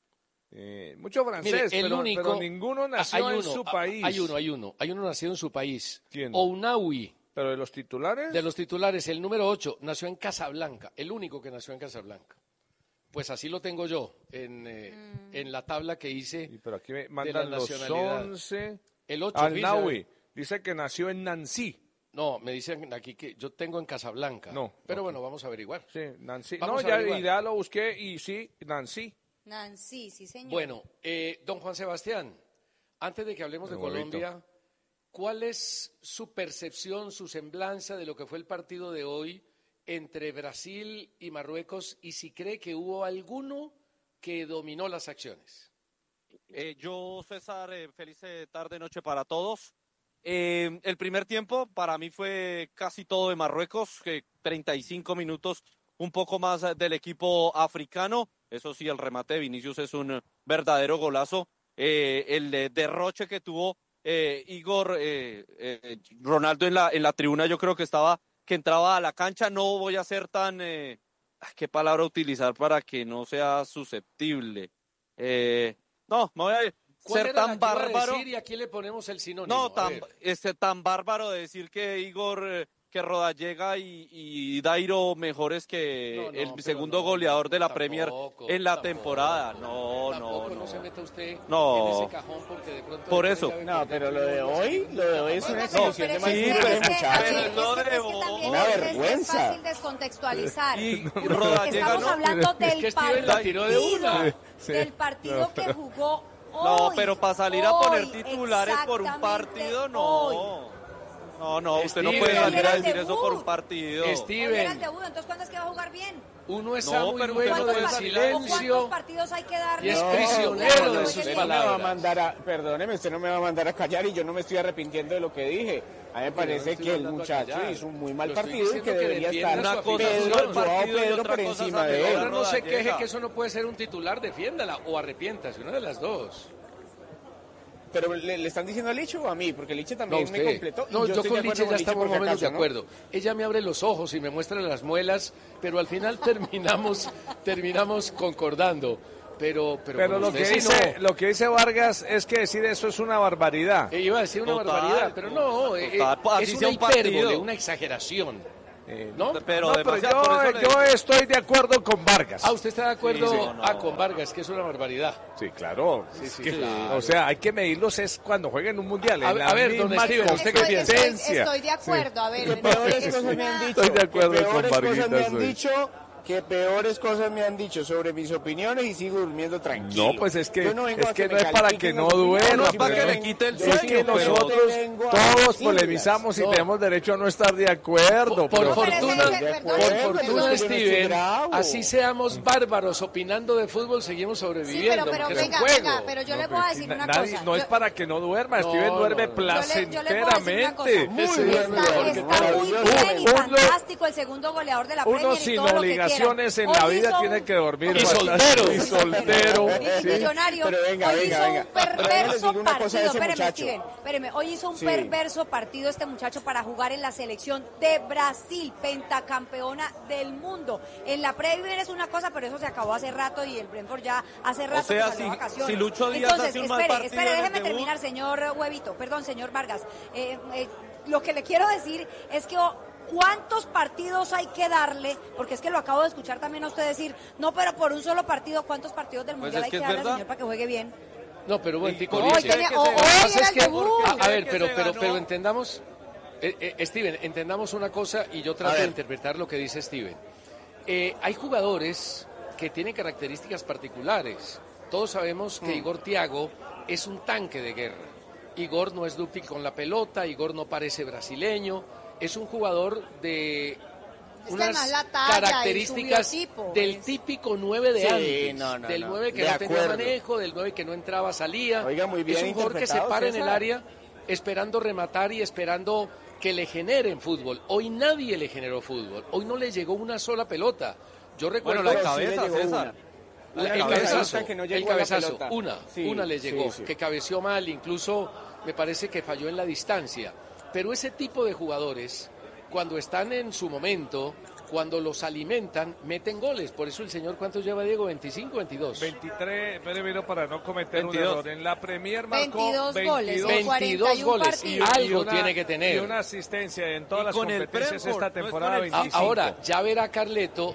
Speaker 12: Eh, mucho francés,
Speaker 9: Mire, el
Speaker 12: pero,
Speaker 9: único,
Speaker 12: pero ninguno nació
Speaker 9: hay
Speaker 12: en
Speaker 9: uno,
Speaker 12: su
Speaker 9: a-
Speaker 12: país.
Speaker 9: Hay uno, hay uno. Hay uno nacido en su país.
Speaker 12: ¿Quién?
Speaker 9: Ounaoui.
Speaker 12: Pero de los titulares.
Speaker 9: De los titulares, el número ocho, nació en Casablanca, el único que nació en Casablanca. Pues así lo tengo yo en, eh,
Speaker 11: Mm.
Speaker 9: en la tabla que hice
Speaker 12: Y pero aquí me
Speaker 9: de la
Speaker 12: mandan los
Speaker 9: nacionalidad.
Speaker 12: once.
Speaker 9: El ocho,
Speaker 12: Al-Nawi dice que nació en Nancy.
Speaker 9: No, me dicen aquí que yo tengo en Casablanca.
Speaker 12: No,
Speaker 9: Pero
Speaker 12: ok.
Speaker 9: bueno, vamos a averiguar.
Speaker 12: Sí, Nancy.
Speaker 9: Vamos
Speaker 12: no,
Speaker 9: a
Speaker 12: ya,
Speaker 9: averiguar.
Speaker 12: y ya lo busqué y sí, Nancy.
Speaker 11: Nancy, sí, señor.
Speaker 9: Bueno, eh, don Juan Sebastián, antes de que hablemos de
Speaker 12: El huevito.
Speaker 9: Colombia, ¿cuál es su percepción, su semblanza de lo que fue el partido de hoy entre Brasil y Marruecos y si cree que hubo alguno que dominó las acciones?
Speaker 13: Eh, yo, César, eh, feliz eh, tarde, noche para todos. Eh, el primer tiempo para mí fue casi todo de Marruecos, que treinta y cinco minutos, un poco más eh, del equipo africano. Eso sí, el remate de Vinicius es un eh, verdadero golazo. Eh, el eh, derroche que tuvo eh, Igor eh, eh, Ronaldo en la, en la tribuna, yo creo que estaba, que entraba a la cancha. No voy a ser tan, eh, ¿qué palabra utilizar para que no sea susceptible? Eh, no, me voy a
Speaker 9: ¿Cuál
Speaker 13: ser
Speaker 9: era la
Speaker 13: tan
Speaker 9: que iba a
Speaker 13: bárbaro.
Speaker 9: decir y aquí le ponemos el sinónimo?
Speaker 13: No,
Speaker 9: A
Speaker 13: tan,
Speaker 9: ver.
Speaker 13: este, tan bárbaro de decir que Igor, eh, que Rodallega y, y Dairo mejores que
Speaker 9: No, no,
Speaker 13: el
Speaker 9: pero
Speaker 13: segundo
Speaker 9: no,
Speaker 13: goleador de la
Speaker 9: tampoco,
Speaker 13: Premier en la
Speaker 9: tampoco,
Speaker 13: temporada. No,
Speaker 9: Tampoco
Speaker 13: no,
Speaker 9: no,
Speaker 13: no.
Speaker 9: se meta usted
Speaker 13: No.
Speaker 9: en ese cajón porque de pronto...
Speaker 13: Por
Speaker 9: después
Speaker 13: eso.
Speaker 9: ya ve
Speaker 10: No,
Speaker 9: por
Speaker 10: pero
Speaker 9: dentro
Speaker 10: lo de
Speaker 9: no es
Speaker 10: hoy,
Speaker 9: que-
Speaker 10: lo de hoy es una
Speaker 11: Pero,
Speaker 10: exhibición de
Speaker 11: pero
Speaker 10: mal
Speaker 11: es que-
Speaker 10: gusto de
Speaker 11: es que-
Speaker 10: muchachos.
Speaker 11: es que-
Speaker 13: Pero no
Speaker 11: es que-
Speaker 13: de
Speaker 11: es que también
Speaker 10: Una
Speaker 11: es- es
Speaker 10: vergüenza.
Speaker 11: fácil descontextualizar.
Speaker 13: Y
Speaker 11: Porque
Speaker 13: Rodallega
Speaker 11: estamos
Speaker 13: no.
Speaker 11: hablando
Speaker 9: Es
Speaker 11: del
Speaker 9: que Steven la tiró de una.
Speaker 11: partido,
Speaker 12: Sí.
Speaker 11: del partido
Speaker 12: No,
Speaker 11: que
Speaker 12: pero-
Speaker 11: jugó hoy.
Speaker 13: No, pero para salir a poner
Speaker 11: hoy,
Speaker 13: titulares por un
Speaker 11: exactamente
Speaker 13: partido,
Speaker 11: hoy.
Speaker 13: no. No, no, usted no
Speaker 9: Steven.
Speaker 13: puede
Speaker 9: Hoy
Speaker 13: salir
Speaker 11: era
Speaker 13: a
Speaker 11: el
Speaker 13: decir eso por
Speaker 11: debut.
Speaker 13: un partido.
Speaker 11: Hoy era el
Speaker 9: Steven,
Speaker 11: debut, entonces ¿cuándo es que va a jugar bien?
Speaker 9: uno es
Speaker 13: No,
Speaker 9: amo y
Speaker 13: pero
Speaker 9: dueño
Speaker 13: usted no
Speaker 9: del
Speaker 13: puede
Speaker 11: ¿Cuántos,
Speaker 13: salir a-
Speaker 11: ¿cuántos
Speaker 9: silencio.
Speaker 11: partidos hay que darle?
Speaker 9: y es
Speaker 10: No,
Speaker 9: prisionero
Speaker 10: pero
Speaker 9: de
Speaker 10: usted
Speaker 9: sus
Speaker 10: no me va a
Speaker 9: palabras.
Speaker 10: mandar a, perdóneme, usted no me va a mandar a callar y yo no me estoy arrepintiendo de lo que dije. A mí me parece
Speaker 9: estoy
Speaker 10: que el
Speaker 9: mandando a
Speaker 10: muchacho
Speaker 9: callar.
Speaker 10: hizo un muy mal
Speaker 9: Yo estoy
Speaker 10: partido y que
Speaker 9: diciendo que
Speaker 10: debería
Speaker 9: defienda
Speaker 10: estar
Speaker 9: su
Speaker 13: Una cosa
Speaker 9: afición.
Speaker 13: es
Speaker 10: Pedro,
Speaker 13: el
Speaker 10: Joao
Speaker 13: partido y
Speaker 10: Pedro
Speaker 13: otra
Speaker 10: por
Speaker 13: cosa es
Speaker 10: encima de
Speaker 13: saber
Speaker 10: él.
Speaker 9: Ahora no se
Speaker 13: Rodallega.
Speaker 9: queje que eso no puede ser un titular, defiéndala o arrepiéntase, una de las dos.
Speaker 10: Pero ¿le, le están diciendo a Liche o a mí? Porque Liche también
Speaker 9: no,
Speaker 10: me completó.
Speaker 9: No, yo, yo con Liche ya estamos más o menos de
Speaker 10: ¿no?
Speaker 9: acuerdo. Ella me abre los ojos y me muestra las muelas, pero al final terminamos, terminamos concordando. Pero, pero,
Speaker 12: pero lo, que
Speaker 9: sí
Speaker 12: dice,
Speaker 9: no.
Speaker 12: lo que dice Vargas es que decir eso es una barbaridad.
Speaker 9: Eh, iba a decir una
Speaker 13: Total,
Speaker 9: barbaridad, pero no, eh,
Speaker 13: total,
Speaker 9: es
Speaker 13: así
Speaker 9: una
Speaker 13: sea un
Speaker 9: hipérbole,
Speaker 13: partido.
Speaker 9: una exageración.
Speaker 12: Eh,
Speaker 9: ¿No?
Speaker 13: Pero,
Speaker 12: no, pero
Speaker 13: demasiado, por
Speaker 12: yo,
Speaker 13: eso le-
Speaker 12: yo estoy de acuerdo con Vargas.
Speaker 9: Ah, ¿usted está de acuerdo?
Speaker 12: Sí, sí.
Speaker 13: No, no.
Speaker 9: Ah, con Vargas, que es una barbaridad.
Speaker 12: Sí, claro.
Speaker 9: Sí,
Speaker 12: Es
Speaker 9: sí,
Speaker 12: que,
Speaker 9: claro.
Speaker 12: O sea, hay que medirlos es cuando jueguen un mundial.
Speaker 9: A-
Speaker 12: en la
Speaker 9: a ver, don
Speaker 12: misma
Speaker 9: Steven, ¿usted qué
Speaker 11: Estoy,
Speaker 9: piensa?
Speaker 11: estoy,
Speaker 12: competencia.
Speaker 11: estoy de acuerdo, a ver.
Speaker 10: Que peores cosas me han dicho.
Speaker 12: Estoy de acuerdo
Speaker 10: que
Speaker 12: con
Speaker 10: peores cosas me
Speaker 12: Varguitas
Speaker 10: han
Speaker 12: hoy.
Speaker 10: dicho. Que peores cosas me han dicho sobre mis opiniones y sigo durmiendo tranquilo.
Speaker 12: No, pues es que,
Speaker 10: Yo no vengo
Speaker 12: es
Speaker 10: a
Speaker 12: que
Speaker 10: me
Speaker 12: no es para
Speaker 10: califiquen
Speaker 12: que no
Speaker 10: las opiniones,
Speaker 12: duerma.
Speaker 13: No, es para
Speaker 12: pero
Speaker 13: que
Speaker 12: no-
Speaker 13: le quite el
Speaker 12: es que
Speaker 13: sueño, pero-
Speaker 12: nosotros
Speaker 10: vengo a
Speaker 12: todos
Speaker 10: decirlas.
Speaker 12: polemizamos y
Speaker 9: No.
Speaker 12: tenemos derecho a no estar de acuerdo.
Speaker 9: Por, por
Speaker 12: pero-
Speaker 9: fortuna,
Speaker 11: Pero ese-
Speaker 10: De
Speaker 9: por
Speaker 10: acuerdo,
Speaker 9: fortuna,
Speaker 10: pero yo no estoy
Speaker 9: Steven,
Speaker 10: bravo.
Speaker 9: así seamos bárbaros opinando de fútbol, seguimos
Speaker 11: Sí,
Speaker 9: sobreviviendo.
Speaker 11: pero, pero
Speaker 9: porque
Speaker 11: venga,
Speaker 9: es un juego.
Speaker 11: venga, pero yo
Speaker 12: No,
Speaker 11: le voy a
Speaker 12: pero
Speaker 11: decir
Speaker 12: na-
Speaker 11: una
Speaker 12: nadie-
Speaker 11: cosa.
Speaker 12: No es
Speaker 11: Yo-
Speaker 12: para que no duerma.
Speaker 9: No,
Speaker 12: Steven duerme
Speaker 9: no, no.
Speaker 11: Yo le, yo le puedo decir una
Speaker 12: placenteramente.
Speaker 11: cosa.
Speaker 10: Muy
Speaker 9: Ese
Speaker 10: bien,
Speaker 9: es
Speaker 11: Está,
Speaker 9: mejor que
Speaker 11: está muy
Speaker 10: todo.
Speaker 11: bien y
Speaker 12: Uno-
Speaker 11: fantástico el segundo goleador de la
Speaker 12: Uno
Speaker 11: Premier y
Speaker 12: sin
Speaker 11: todo lo que
Speaker 12: obligaciones
Speaker 11: quieran.
Speaker 12: en la
Speaker 11: Hoy
Speaker 12: vida
Speaker 11: hizo
Speaker 12: tiene
Speaker 11: un-
Speaker 12: que dormir.
Speaker 9: Y
Speaker 12: bastante.
Speaker 9: soltero.
Speaker 12: Y soltero.
Speaker 11: Y
Speaker 12: sí.
Speaker 11: Millonario,
Speaker 10: Pero venga,
Speaker 11: hoy
Speaker 10: venga,
Speaker 11: hizo
Speaker 10: venga.
Speaker 11: un
Speaker 10: Pero déjame
Speaker 11: perverso
Speaker 10: decirle una cosa a
Speaker 11: partido,
Speaker 10: ese
Speaker 11: espéreme,
Speaker 10: muchacho.
Speaker 11: Steven, espéreme, hoy hizo un
Speaker 10: Sí.
Speaker 11: perverso partido este muchacho para jugar en la selección de Brasil, pentacampeona del mundo. En la Premier es una cosa, pero eso se acabó hace rato y el Brentford ya hace rato
Speaker 13: sea,
Speaker 11: que salió
Speaker 13: si-
Speaker 11: a vacaciones.
Speaker 13: si Lucho Díaz
Speaker 11: Entonces,
Speaker 13: hace un mal
Speaker 11: espere,
Speaker 13: partido
Speaker 11: espere,
Speaker 13: en el
Speaker 11: déjeme
Speaker 13: debut.
Speaker 11: terminar, señor Huevito, perdón, señor Vargas. Eh, eh, lo que le quiero decir es que oh, ¿cuántos partidos hay que darle? Porque es que lo acabo de escuchar también a usted decir, no, pero por un solo partido, ¿cuántos partidos del
Speaker 13: Pues
Speaker 11: Mundial
Speaker 13: es
Speaker 11: hay
Speaker 13: que
Speaker 11: que
Speaker 13: es
Speaker 11: darle al
Speaker 13: verdad.
Speaker 11: señor para que juegue bien?
Speaker 9: No, pero buen tico,
Speaker 11: Hoy
Speaker 9: Liche.
Speaker 11: tenía-
Speaker 13: que
Speaker 11: o-
Speaker 13: se-
Speaker 11: hoy
Speaker 9: Lo que pasa
Speaker 11: era
Speaker 9: es
Speaker 11: el
Speaker 9: que-
Speaker 11: debut.
Speaker 9: a, a ver,
Speaker 13: que
Speaker 9: pero,
Speaker 13: se
Speaker 9: pero,
Speaker 13: ganó.
Speaker 9: pero entendamos, eh, eh, Steven, entendamos una cosa y yo trato
Speaker 10: A
Speaker 9: de
Speaker 10: ver.
Speaker 9: interpretar lo que dice Steven. Eh, hay jugadores que tienen características particulares. Todos sabemos que Igor Thiago es un tanque de guerra. Igor no es dúctil con la pelota, Igor no parece brasileño, es un jugador de
Speaker 11: que
Speaker 9: unas
Speaker 11: además la talla y su
Speaker 9: características
Speaker 11: biotipo
Speaker 9: del
Speaker 11: es-
Speaker 9: típico nueve de
Speaker 10: Sí,
Speaker 9: antes,
Speaker 10: no, no,
Speaker 9: del
Speaker 10: no.
Speaker 9: nueve que
Speaker 10: De
Speaker 9: no tenía
Speaker 10: acuerdo.
Speaker 9: manejo, del nueve que no entraba, salía.
Speaker 10: Oiga, muy bien
Speaker 9: es un jugador que se
Speaker 10: interpretado,
Speaker 9: para en el
Speaker 10: César.
Speaker 9: área esperando rematar y esperando que le generen fútbol. Hoy nadie le generó fútbol, hoy no le llegó una sola pelota. Yo recuerdo
Speaker 13: Bueno, la
Speaker 10: Pero sí le
Speaker 13: cabeza,
Speaker 10: llegó
Speaker 13: César.
Speaker 10: una.
Speaker 9: la-
Speaker 10: Una
Speaker 9: el
Speaker 10: cabeza
Speaker 9: cabezazo,
Speaker 10: que no
Speaker 9: el
Speaker 10: llegó a la
Speaker 9: cabezazo,
Speaker 10: pelota.
Speaker 9: una,
Speaker 10: Sí,
Speaker 9: una le
Speaker 10: sí,
Speaker 9: llegó,
Speaker 10: sí.
Speaker 9: que cabeció mal, incluso me parece que falló en la distancia. Pero ese tipo de jugadores, cuando están en su momento, cuando los alimentan, meten goles. Por eso el señor, ¿cuántos lleva Diego? ¿veinticinco, veintidós?
Speaker 12: veintitrés, pero miro para no cometer un
Speaker 13: veintidós.
Speaker 12: error. En la Premier marcó
Speaker 11: veintidós goles,
Speaker 12: veintidós,
Speaker 11: en cuarenta y uno
Speaker 9: goles.
Speaker 11: partidos.
Speaker 9: Y algo
Speaker 12: una-
Speaker 9: tiene que tener.
Speaker 12: Y una asistencia en todas
Speaker 13: Y
Speaker 12: las
Speaker 13: con el
Speaker 12: competencias
Speaker 13: Brentford,
Speaker 12: esta
Speaker 13: no es
Speaker 12: temporada
Speaker 13: con el
Speaker 9: A-
Speaker 12: veinticinco.
Speaker 9: Ahora, ya verá Carleto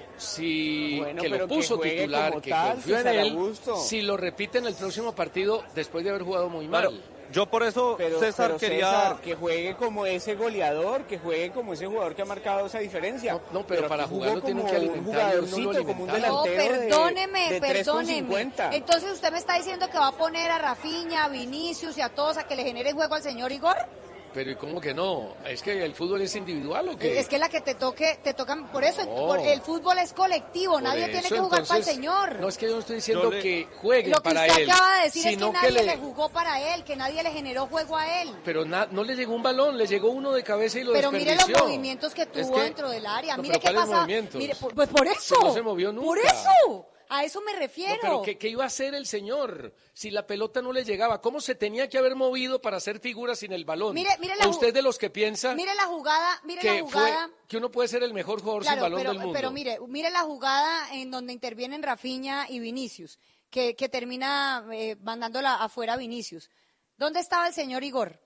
Speaker 9: si
Speaker 10: Bueno,
Speaker 9: que lo
Speaker 10: pero que
Speaker 9: puso
Speaker 10: juegue
Speaker 9: titular,
Speaker 10: como
Speaker 9: que
Speaker 10: tal,
Speaker 9: confió en
Speaker 10: César
Speaker 9: él,
Speaker 10: Augusto.
Speaker 9: si lo repite en el próximo partido después de haber jugado muy mal.
Speaker 13: Claro, yo por eso,
Speaker 10: Pero,
Speaker 13: César,
Speaker 10: pero
Speaker 13: quería...
Speaker 10: César, que juegue como ese goleador, que juegue como ese jugador que ha marcado esa diferencia.
Speaker 9: No, no, pero para
Speaker 10: aquí
Speaker 9: jugarlo
Speaker 10: jugó
Speaker 9: tienen
Speaker 10: como
Speaker 9: que
Speaker 10: un
Speaker 9: alimentarlo, no lo
Speaker 10: jugadorcito, como un
Speaker 9: alimentaron.
Speaker 11: No,
Speaker 10: delantero de-
Speaker 11: perdóneme,
Speaker 10: de tres con
Speaker 11: perdóneme.
Speaker 10: cincuenta.
Speaker 11: Entonces usted me está diciendo que va a poner a Rafinha, a Vinicius y a todos a que le genere juego al señor Igor.
Speaker 9: Pero ¿y cómo que no? ¿Es que el fútbol es individual o qué?
Speaker 11: Es que la que te toque, te tocan, por eso,
Speaker 9: No.
Speaker 11: por- el fútbol es colectivo,
Speaker 9: Por
Speaker 11: nadie
Speaker 9: eso,
Speaker 11: tiene que jugar para el
Speaker 9: entonces,
Speaker 11: señor.
Speaker 9: No es que yo no estoy diciendo
Speaker 13: Yo le-
Speaker 9: que jueguen
Speaker 11: Lo que
Speaker 9: para
Speaker 11: usted
Speaker 9: él,
Speaker 11: acaba de decir es que
Speaker 9: sino
Speaker 11: nadie
Speaker 9: que
Speaker 11: le...
Speaker 9: le...
Speaker 11: jugó para él, que nadie le generó juego a él.
Speaker 9: Pero na- no le llegó un balón, le llegó uno de cabeza y lo
Speaker 11: Pero mire los
Speaker 9: desperdició.
Speaker 11: movimientos que tuvo
Speaker 9: Es que-
Speaker 11: dentro del área.
Speaker 9: No,
Speaker 11: Mire
Speaker 9: pero
Speaker 11: qué
Speaker 9: ¿cuáles
Speaker 11: pasa.
Speaker 9: movimientos?
Speaker 11: Mire, por- pues por eso.
Speaker 9: No se movió nunca.
Speaker 11: Por eso. A eso me
Speaker 9: No,
Speaker 11: refiero.
Speaker 9: pero ¿qué, qué iba a hacer el señor si la pelota no le llegaba? ¿Cómo se tenía que haber movido para hacer figuras sin el balón?
Speaker 11: Mire- mire la
Speaker 9: ¿O usted
Speaker 11: ju-
Speaker 9: de los que piensa
Speaker 11: Mire la jugada, mire
Speaker 9: que,
Speaker 11: la
Speaker 9: fue,
Speaker 11: jugada.
Speaker 9: que uno puede ser el mejor jugador
Speaker 11: Claro,
Speaker 9: sin balón
Speaker 11: pero,
Speaker 9: del mundo?
Speaker 11: pero mire, mire la jugada en donde intervienen Rafinha y Vinicius, que, que termina eh, mandándola afuera a Vinicius. ¿Dónde estaba el señor Igor?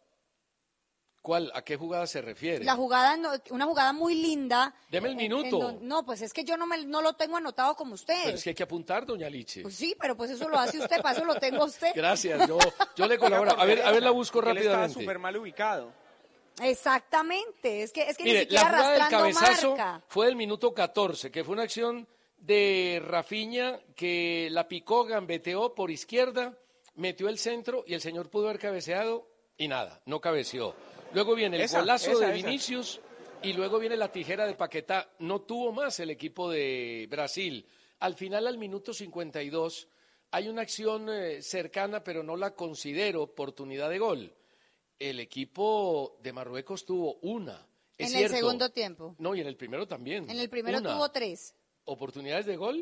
Speaker 9: ¿Cuál? ¿A qué jugada se refiere?
Speaker 11: La jugada, no- una jugada muy linda.
Speaker 9: Deme el
Speaker 11: en-
Speaker 9: minuto.
Speaker 11: en don- no, pues es que yo no, me, no lo tengo anotado como usted.
Speaker 9: Pero es que hay que apuntar, doña Liche.
Speaker 11: Pues sí, pero pues eso lo hace usted, para eso lo tengo a usted.
Speaker 9: Gracias, yo, yo le colaboro. A ver, a ver, la busco
Speaker 10: Él estaba
Speaker 9: rápidamente.
Speaker 10: súper mal ubicado.
Speaker 11: Exactamente, es que, es que ni
Speaker 9: Mire, la
Speaker 11: siquiera
Speaker 9: jugada del
Speaker 11: arrastrando
Speaker 9: cabezazo
Speaker 11: marca.
Speaker 9: fue del minuto catorce, que fue una acción de Rafinha que la picó, gambeteó por izquierda, metió el centro y el señor pudo haber cabeceado y nada, no cabeció. Luego viene el
Speaker 10: Esa,
Speaker 9: golazo
Speaker 10: esa,
Speaker 9: de
Speaker 10: esa.
Speaker 9: Vinicius y luego viene la tijera de Paquetá. No tuvo más el equipo de Brasil. Al final, al minuto cincuenta y dos, hay una acción eh, cercana, pero no la considero oportunidad de gol. El equipo de Marruecos tuvo una. Es
Speaker 11: En
Speaker 9: cierto.
Speaker 11: el segundo tiempo.
Speaker 9: No, y en el primero también.
Speaker 11: En el primero
Speaker 9: Una.
Speaker 11: tuvo tres.
Speaker 9: ¿Oportunidades de gol?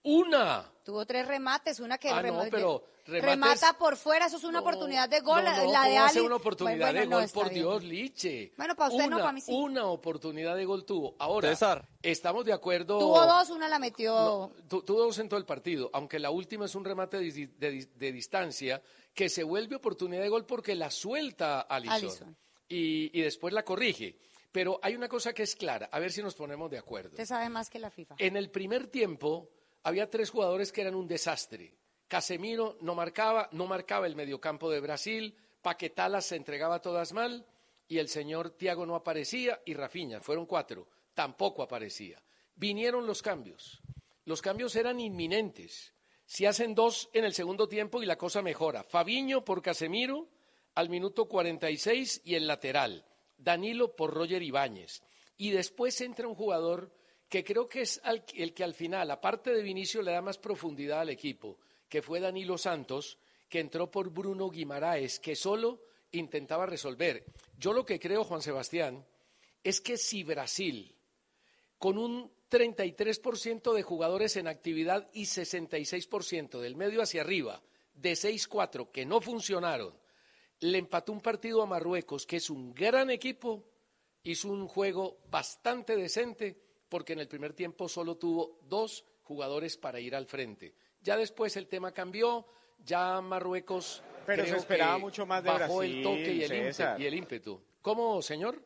Speaker 9: Una.
Speaker 11: Tuvo tres remates, una que
Speaker 9: Ah,
Speaker 11: rem-
Speaker 9: no, pero remates-
Speaker 11: remata por fuera, eso es una
Speaker 9: No,
Speaker 11: oportunidad de gol.
Speaker 9: No, no,
Speaker 11: la de
Speaker 9: ¿cómo hace
Speaker 11: Ali.
Speaker 9: una oportunidad
Speaker 11: Bueno,
Speaker 9: de
Speaker 11: no,
Speaker 9: gol,
Speaker 11: está
Speaker 9: por
Speaker 11: bien.
Speaker 9: Dios, Liche.
Speaker 11: Bueno, para usted
Speaker 9: una,
Speaker 11: no, para mí sí.
Speaker 9: Una oportunidad de gol tuvo. Ahora,
Speaker 13: César.
Speaker 9: estamos de acuerdo.
Speaker 11: Tuvo dos, una la metió.
Speaker 9: No, tu- tuvo dos en todo el partido, aunque la última es un remate de, dis- de dis- de distancia que se vuelve oportunidad de gol porque la suelta Alisson,
Speaker 11: Alisson.
Speaker 9: Y, y después la corrige. Pero hay una cosa que es clara, a ver si nos ponemos de acuerdo.
Speaker 11: Usted sabe más que la FIFA.
Speaker 9: En el primer tiempo había tres jugadores que eran un desastre. Casemiro no marcaba, no marcaba el mediocampo de Brasil, Paquetá las se entregaba todas mal y el señor Thiago no aparecía y Rafinha, fueron cuatro, tampoco aparecía. Vinieron los cambios. Los cambios eran inminentes. Se hacen dos en el segundo tiempo y la cosa mejora. Fabinho por Casemiro al minuto cuarenta y seis y el lateral. Danilo por Roger Ibáñez. Y después entra un jugador que creo que es al- el que al final, aparte de Vinicio, le da más profundidad al equipo, que fue Danilo Santos, que entró por Bruno Guimaraes, que solo intentaba resolver. Yo lo que creo, Juan Sebastián, es que si Brasil, con un treinta y tres por ciento de jugadores en actividad y sesenta y seis por ciento del medio hacia arriba, de seis cuatro que no funcionaron, le empató un partido a Marruecos, que es un gran equipo, hizo un juego bastante decente, porque en el primer tiempo solo tuvo dos jugadores para ir al frente. Ya después el tema cambió, ya Marruecos
Speaker 10: Pero se
Speaker 9: creo
Speaker 10: esperaba
Speaker 9: que
Speaker 10: mucho más de
Speaker 9: bajó
Speaker 10: Brasil,
Speaker 9: el toque y el,
Speaker 10: César.
Speaker 9: ímpetu, y el ímpetu. ¿Cómo, señor?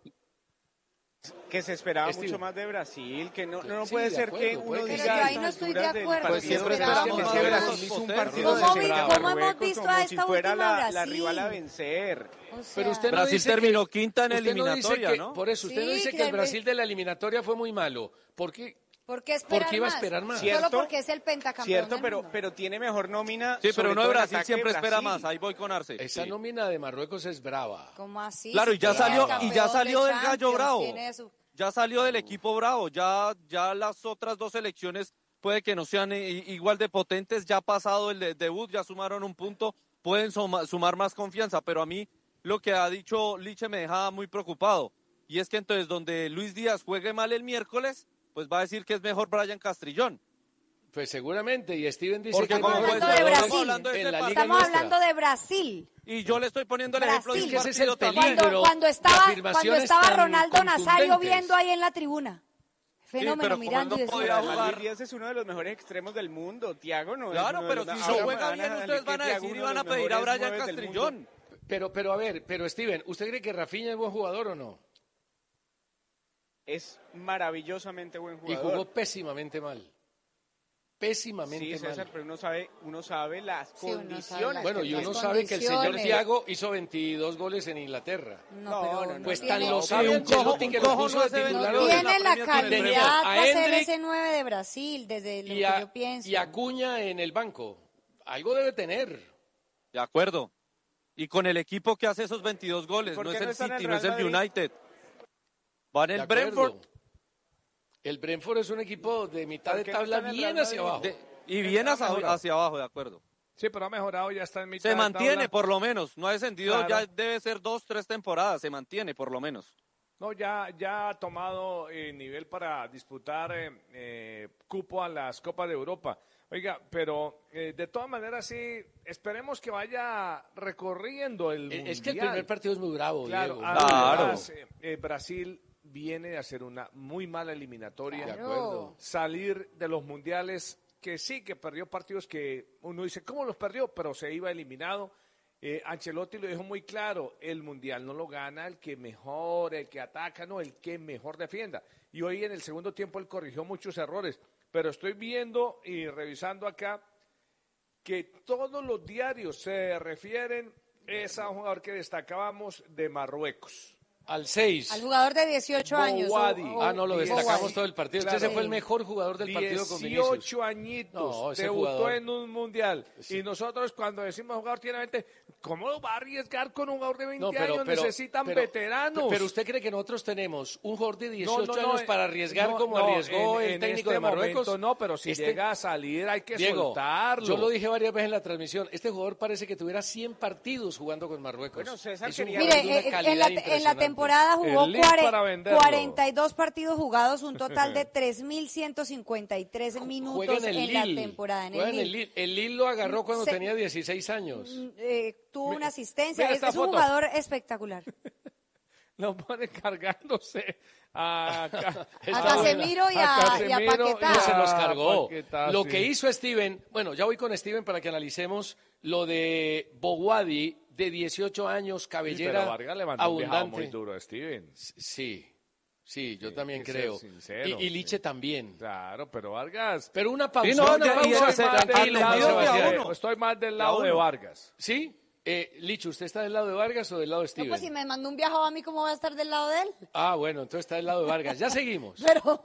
Speaker 10: Que se esperaba
Speaker 9: Steve.
Speaker 10: mucho más de Brasil, que no, no
Speaker 9: Sí,
Speaker 10: puede
Speaker 9: de
Speaker 10: ser
Speaker 9: acuerdo,
Speaker 10: que
Speaker 9: puede
Speaker 10: uno
Speaker 9: que
Speaker 10: diga
Speaker 9: sí.
Speaker 11: Pero
Speaker 10: a
Speaker 11: ahí no
Speaker 10: estas
Speaker 11: estoy de
Speaker 10: alturas del
Speaker 11: acuerdo,
Speaker 10: partido
Speaker 11: siempre
Speaker 10: que
Speaker 11: esperábamos
Speaker 10: Brasil
Speaker 11: más.
Speaker 10: hizo un partido
Speaker 11: ¿Cómo vi-
Speaker 10: desesperado.
Speaker 11: cómo hemos
Speaker 10: Marruecos
Speaker 11: visto
Speaker 10: como
Speaker 11: a
Speaker 10: si
Speaker 11: esta
Speaker 10: fuera
Speaker 11: última
Speaker 10: la, la
Speaker 11: Brasil?
Speaker 10: rival a vencer.
Speaker 11: O sea,
Speaker 9: Pero usted no
Speaker 13: Brasil
Speaker 9: dice
Speaker 13: terminó
Speaker 9: que-
Speaker 13: quinta en
Speaker 9: usted no dice
Speaker 13: eliminatoria,
Speaker 9: que-
Speaker 13: ¿no?
Speaker 9: Por eso, usted no
Speaker 11: Sí,
Speaker 9: dice
Speaker 11: que
Speaker 9: que el
Speaker 11: el-
Speaker 9: Brasil de la eliminatoria fue muy malo. ¿Por qué?
Speaker 11: ¿Por qué esperar
Speaker 9: ¿Por qué iba a
Speaker 11: más?
Speaker 9: esperar más?
Speaker 11: Solo
Speaker 10: ¿Cierto?
Speaker 11: porque es el pentacampeón
Speaker 10: Cierto,
Speaker 11: del
Speaker 10: pero,
Speaker 11: mundo.
Speaker 10: pero tiene mejor nómina.
Speaker 13: Sí,
Speaker 10: sobre
Speaker 13: pero uno
Speaker 10: todo
Speaker 13: de
Speaker 10: en
Speaker 13: Brasil
Speaker 10: ataque,
Speaker 13: siempre espera
Speaker 10: Brasil.
Speaker 13: más. Ahí voy con Arce.
Speaker 9: Esa
Speaker 13: Sí.
Speaker 9: nómina de Marruecos es brava.
Speaker 11: ¿Cómo así?
Speaker 13: Claro,
Speaker 11: Si
Speaker 13: y ya
Speaker 11: tiene
Speaker 13: salió-
Speaker 11: al
Speaker 13: y ya
Speaker 11: campeón
Speaker 13: salió
Speaker 11: de
Speaker 13: del Gallo
Speaker 11: Champions,
Speaker 13: Bravo.
Speaker 11: tiene su-
Speaker 13: Ya salió del equipo bravo, ya, ya las otras dos selecciones puede que no sean i- igual de potentes, ya ha pasado el de- debut, ya sumaron un punto, pueden suma- sumar más confianza, pero a mí lo que ha dicho Liche me deja muy preocupado, y es que entonces donde Luis Díaz juegue mal el miércoles, pues va a decir que es mejor Brian Castrillón.
Speaker 9: Pues seguramente, y Steven dice
Speaker 13: Porque
Speaker 9: que
Speaker 13: como
Speaker 11: Estamos
Speaker 13: pues,
Speaker 11: hablando de
Speaker 13: estamos
Speaker 11: Brasil.
Speaker 13: hablando de
Speaker 9: En
Speaker 13: ese
Speaker 9: la
Speaker 13: partido.
Speaker 9: Liga
Speaker 11: Estamos
Speaker 9: nuestra.
Speaker 11: hablando de Brasil.
Speaker 13: Y yo le estoy poniendo el ejemplo de un
Speaker 11: Brasil.
Speaker 9: Es que ese es el
Speaker 13: partido también.
Speaker 9: peligro.
Speaker 11: Cuando, cuando
Speaker 9: de
Speaker 11: estaba,
Speaker 9: afirmaciones
Speaker 11: cuando estaba
Speaker 9: tan
Speaker 11: Ronaldo Nazario
Speaker 9: contundentes.
Speaker 11: viendo ahí en la tribuna. Fenómeno,
Speaker 13: pero como él
Speaker 11: mirando
Speaker 13: no
Speaker 11: y decía,
Speaker 13: podía
Speaker 10: Además,
Speaker 13: jugar.
Speaker 10: Luis Díaz es uno de los mejores extremos del mundo. Thiago no es
Speaker 13: Claro,
Speaker 10: uno de
Speaker 13: pero
Speaker 10: los
Speaker 13: si
Speaker 10: mejores.
Speaker 13: no
Speaker 10: Ahora
Speaker 13: juega
Speaker 10: me
Speaker 13: bien,
Speaker 10: van a
Speaker 13: ustedes
Speaker 10: que
Speaker 13: van a
Speaker 10: Thiago
Speaker 13: decir y
Speaker 10: uno de
Speaker 13: van a
Speaker 10: los
Speaker 13: pedir a
Speaker 10: mejores
Speaker 13: Brian
Speaker 10: nueves del
Speaker 13: Castrillón.
Speaker 10: mundo.
Speaker 9: Pero, pero a ver, pero Steven, ¿usted cree que Rafinha es buen jugador o no?
Speaker 10: Es maravillosamente buen
Speaker 9: Y
Speaker 10: jugador.
Speaker 9: jugó pésimamente mal. Pésimamente
Speaker 10: Sí, César,
Speaker 9: mal.
Speaker 10: pero uno sabe, uno sabe las
Speaker 11: Sí, uno sabe
Speaker 10: condiciones.
Speaker 11: las
Speaker 9: Bueno, y
Speaker 11: las
Speaker 9: uno sabe que el señor
Speaker 11: condiciones.
Speaker 9: Thiago hizo veintidós goles en Inglaterra.
Speaker 11: No,
Speaker 10: No,
Speaker 11: pero
Speaker 10: no, no,
Speaker 9: Pues
Speaker 10: no,
Speaker 9: tan
Speaker 11: tiene-
Speaker 9: lo
Speaker 10: no,
Speaker 9: sabe
Speaker 10: un
Speaker 9: Ancelotti
Speaker 13: cojo-
Speaker 9: que
Speaker 13: un
Speaker 9: lo
Speaker 13: cojo
Speaker 9: puso
Speaker 13: no
Speaker 9: de
Speaker 13: hace
Speaker 9: titular
Speaker 13: veintidós
Speaker 9: hoy.
Speaker 11: Tiene
Speaker 13: la
Speaker 11: la
Speaker 13: Premier con el
Speaker 11: calidad
Speaker 9: Tenía a
Speaker 11: para ser
Speaker 9: Endrick
Speaker 11: ese nueve de Brasil, desde lo
Speaker 9: Y,
Speaker 11: que
Speaker 9: a,
Speaker 11: yo pienso.
Speaker 9: y Acuña en el banco. Algo debe tener.
Speaker 13: De acuerdo. Y con el equipo que hace esos veintidós goles,
Speaker 10: ¿Por
Speaker 13: no
Speaker 10: qué
Speaker 13: es
Speaker 10: no
Speaker 13: el
Speaker 10: está en el
Speaker 13: City, no es
Speaker 10: Real
Speaker 13: el
Speaker 10: Madrid?
Speaker 13: United. Va en
Speaker 9: De
Speaker 13: el
Speaker 9: acuerdo.
Speaker 13: Brentford.
Speaker 9: El Brentford es un equipo de mitad
Speaker 10: ¿Por
Speaker 9: de
Speaker 10: qué no
Speaker 9: tabla
Speaker 10: está en el
Speaker 9: bien
Speaker 10: Real
Speaker 9: hacia
Speaker 10: Madrid?
Speaker 9: abajo.
Speaker 13: De- y bien
Speaker 12: Ha
Speaker 13: hacia,
Speaker 12: mejorado.
Speaker 13: hacia abajo, de acuerdo.
Speaker 12: Sí, pero ha mejorado, ya está en mitad
Speaker 13: Se
Speaker 12: de
Speaker 13: mantiene,
Speaker 12: tabla.
Speaker 13: por lo menos. No ha descendido,
Speaker 12: Claro.
Speaker 13: ya debe ser dos, tres temporadas. Se mantiene, por lo menos.
Speaker 12: No, ya, ya ha tomado eh, nivel para disputar eh, eh, cupo a las Copas de Europa. Oiga, pero eh, de todas maneras sí, esperemos que vaya recorriendo el
Speaker 9: Eh, Es que el
Speaker 12: Mundial.
Speaker 9: primer partido es muy bravo,
Speaker 12: Claro,
Speaker 9: Diego.
Speaker 12: además, eh, eh, Brasil viene de hacer una muy mala eliminatoria.
Speaker 9: De acuerdo.
Speaker 12: Salir de los mundiales, que sí, que perdió partidos que uno dice, ¿cómo los perdió? Pero se iba eliminado. Eh, Ancelotti lo dijo muy claro, el mundial no lo gana el que mejor, el que ataca, no, el que mejor defienda. Y hoy en el segundo tiempo él corrigió muchos errores, pero estoy viendo y revisando acá que todos los diarios se refieren es a un jugador que destacábamos de Marruecos.
Speaker 9: Al seis.
Speaker 11: Al jugador de dieciocho años.
Speaker 12: Bouhaddi.
Speaker 11: o- o-
Speaker 9: Ah, no, lo
Speaker 11: Bouhaddi.
Speaker 9: destacamos todo el partido.
Speaker 12: Claro.
Speaker 9: Ese fue el mejor jugador del partido con Vinicius.
Speaker 12: dieciocho añitos,
Speaker 9: No, ese
Speaker 12: debutó
Speaker 9: jugador.
Speaker 12: en un mundial.
Speaker 9: Sí.
Speaker 12: Y nosotros cuando decimos jugador tiene veinte, ¿cómo va a arriesgar con un jugador de veinte
Speaker 9: No, pero,
Speaker 12: años?
Speaker 9: pero-
Speaker 12: Necesitan
Speaker 9: pero-
Speaker 12: veteranos.
Speaker 9: Pero usted cree que nosotros tenemos un jugador de dieciocho
Speaker 12: No, no, no,
Speaker 9: años para
Speaker 12: eh,
Speaker 9: arriesgar
Speaker 12: no,
Speaker 9: como
Speaker 12: no,
Speaker 9: arriesgó
Speaker 12: en-
Speaker 9: el
Speaker 12: en
Speaker 9: técnico
Speaker 12: este
Speaker 9: de Marruecos?
Speaker 12: momento no, pero si
Speaker 9: Este-
Speaker 12: llega a salir hay que
Speaker 9: Diego,
Speaker 12: soltarlo.
Speaker 9: yo lo dije varias veces en la transmisión. Este jugador parece que tuviera cien partidos jugando con Marruecos.
Speaker 10: Bueno, César
Speaker 9: es un
Speaker 10: quería-
Speaker 9: jugador
Speaker 11: Mire,
Speaker 9: de una
Speaker 11: eh, en,
Speaker 9: calidad
Speaker 11: la, en la
Speaker 9: impresionante.
Speaker 11: temporada jugó
Speaker 12: El link
Speaker 11: cuare-
Speaker 12: para venderlo.
Speaker 11: cuarenta y dos partidos jugados, un total de tres mil ciento cincuenta y tres minutos
Speaker 9: Juega en el
Speaker 11: en la
Speaker 9: Lille.
Speaker 11: temporada. En
Speaker 9: Juega
Speaker 11: el
Speaker 9: en el
Speaker 11: Lille.
Speaker 9: Lille. El Lille lo agarró cuando
Speaker 11: Se-
Speaker 9: tenía dieciséis años.
Speaker 11: Eh, tuvo una asistencia,
Speaker 12: mira
Speaker 11: es,
Speaker 12: esta
Speaker 11: es un
Speaker 12: foto.
Speaker 11: jugador espectacular.
Speaker 12: Lo pone cargándose a, Ca-
Speaker 11: A Casemiro y a- y a
Speaker 12: Casemiro
Speaker 11: Paquetá.
Speaker 9: No se los
Speaker 12: a
Speaker 9: cargó.
Speaker 12: Paquetá,
Speaker 9: Lo
Speaker 12: sí.
Speaker 9: que hizo Steven, bueno, ya voy con Steven para que analicemos lo de Boguadi, de dieciocho años,
Speaker 12: Sí,
Speaker 9: cabellera
Speaker 12: pero Vargas le mandó un viajado
Speaker 9: abundante.
Speaker 12: muy duro a Steven.
Speaker 9: Sí, sí, yo
Speaker 12: Sí,
Speaker 9: también
Speaker 12: hay que
Speaker 9: creo.
Speaker 12: ser sincero,
Speaker 9: y, y Liche también.
Speaker 12: Claro, pero Vargas...
Speaker 9: Pero una pausa.
Speaker 12: Sí, no,
Speaker 9: una
Speaker 12: ya-
Speaker 9: pausa,
Speaker 12: y estoy
Speaker 9: se-
Speaker 12: más del
Speaker 9: tranquilo,
Speaker 12: lado-
Speaker 9: Sebastián.
Speaker 12: uno. Estoy más del lado
Speaker 9: De
Speaker 12: de
Speaker 9: uno.
Speaker 12: Vargas.
Speaker 9: ¿Sí? Eh, Licho, ¿usted está del lado de Vargas o del lado de
Speaker 11: No,
Speaker 9: Steven?
Speaker 11: pues si me mandó un viajado a mí, ¿cómo va a estar del lado de él?
Speaker 9: Ah, bueno, entonces está del lado de Vargas. Ya seguimos.
Speaker 11: Pero...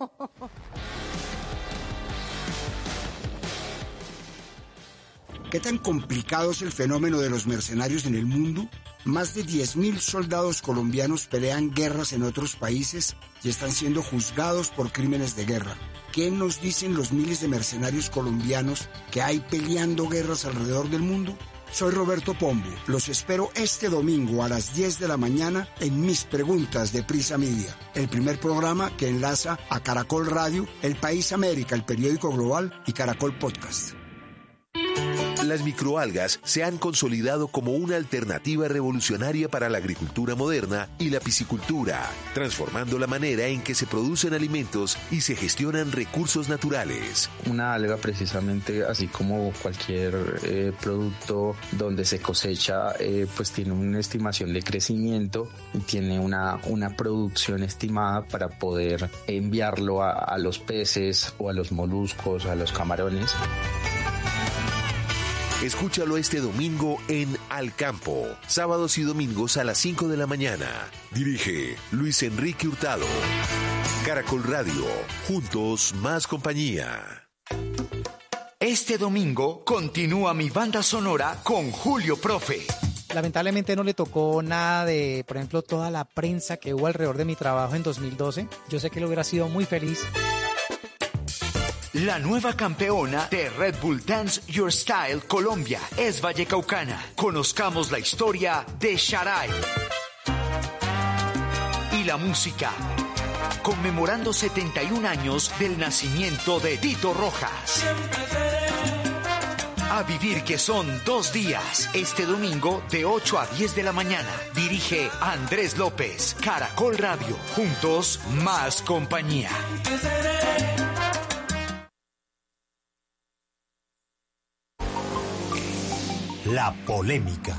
Speaker 14: ¿Qué tan complicado es el fenómeno de los mercenarios en el mundo? Más de diez mil soldados colombianos pelean guerras en otros países y están siendo juzgados por crímenes de guerra. ¿Qué nos dicen los miles de mercenarios colombianos que hay peleando guerras alrededor del mundo? Soy Roberto Pombo. Los espero este domingo a las diez de la mañana en Mis Preguntas de Prisa Media, el primer programa que enlaza a Caracol Radio, El País América, el periódico global y Caracol Podcast.
Speaker 7: Las microalgas se han consolidado como una alternativa revolucionaria para la agricultura moderna y la piscicultura, transformando la manera en que se producen alimentos y se gestionan recursos naturales.
Speaker 8: Una alga precisamente, así como cualquier eh, producto donde se cosecha, eh, pues tiene una estimación de crecimiento y tiene una, una producción estimada para poder enviarlo a, a los peces o a los moluscos, a los camarones.
Speaker 7: Escúchalo este domingo en Al Campo, sábados y domingos a las cinco de la mañana. Dirige Luis Enrique Hurtado. Caracol Radio, juntos más compañía.
Speaker 3: Este domingo continúa mi banda sonora con Julio Profe.
Speaker 15: Lamentablemente no le tocó nada de, por ejemplo, toda la prensa que hubo alrededor de mi trabajo en dos mil doce. Yo sé que él hubiera sido muy feliz.
Speaker 3: La nueva campeona de Red Bull Dance Your Style Colombia es vallecaucana. Conozcamos la historia de Sharai. Y la música, conmemorando setenta y un años del nacimiento de Tito Rojas. A vivir que son dos días, este domingo de ocho a diez de la mañana. Dirige Andrés López, Caracol Radio, juntos más compañía.
Speaker 6: La polémica.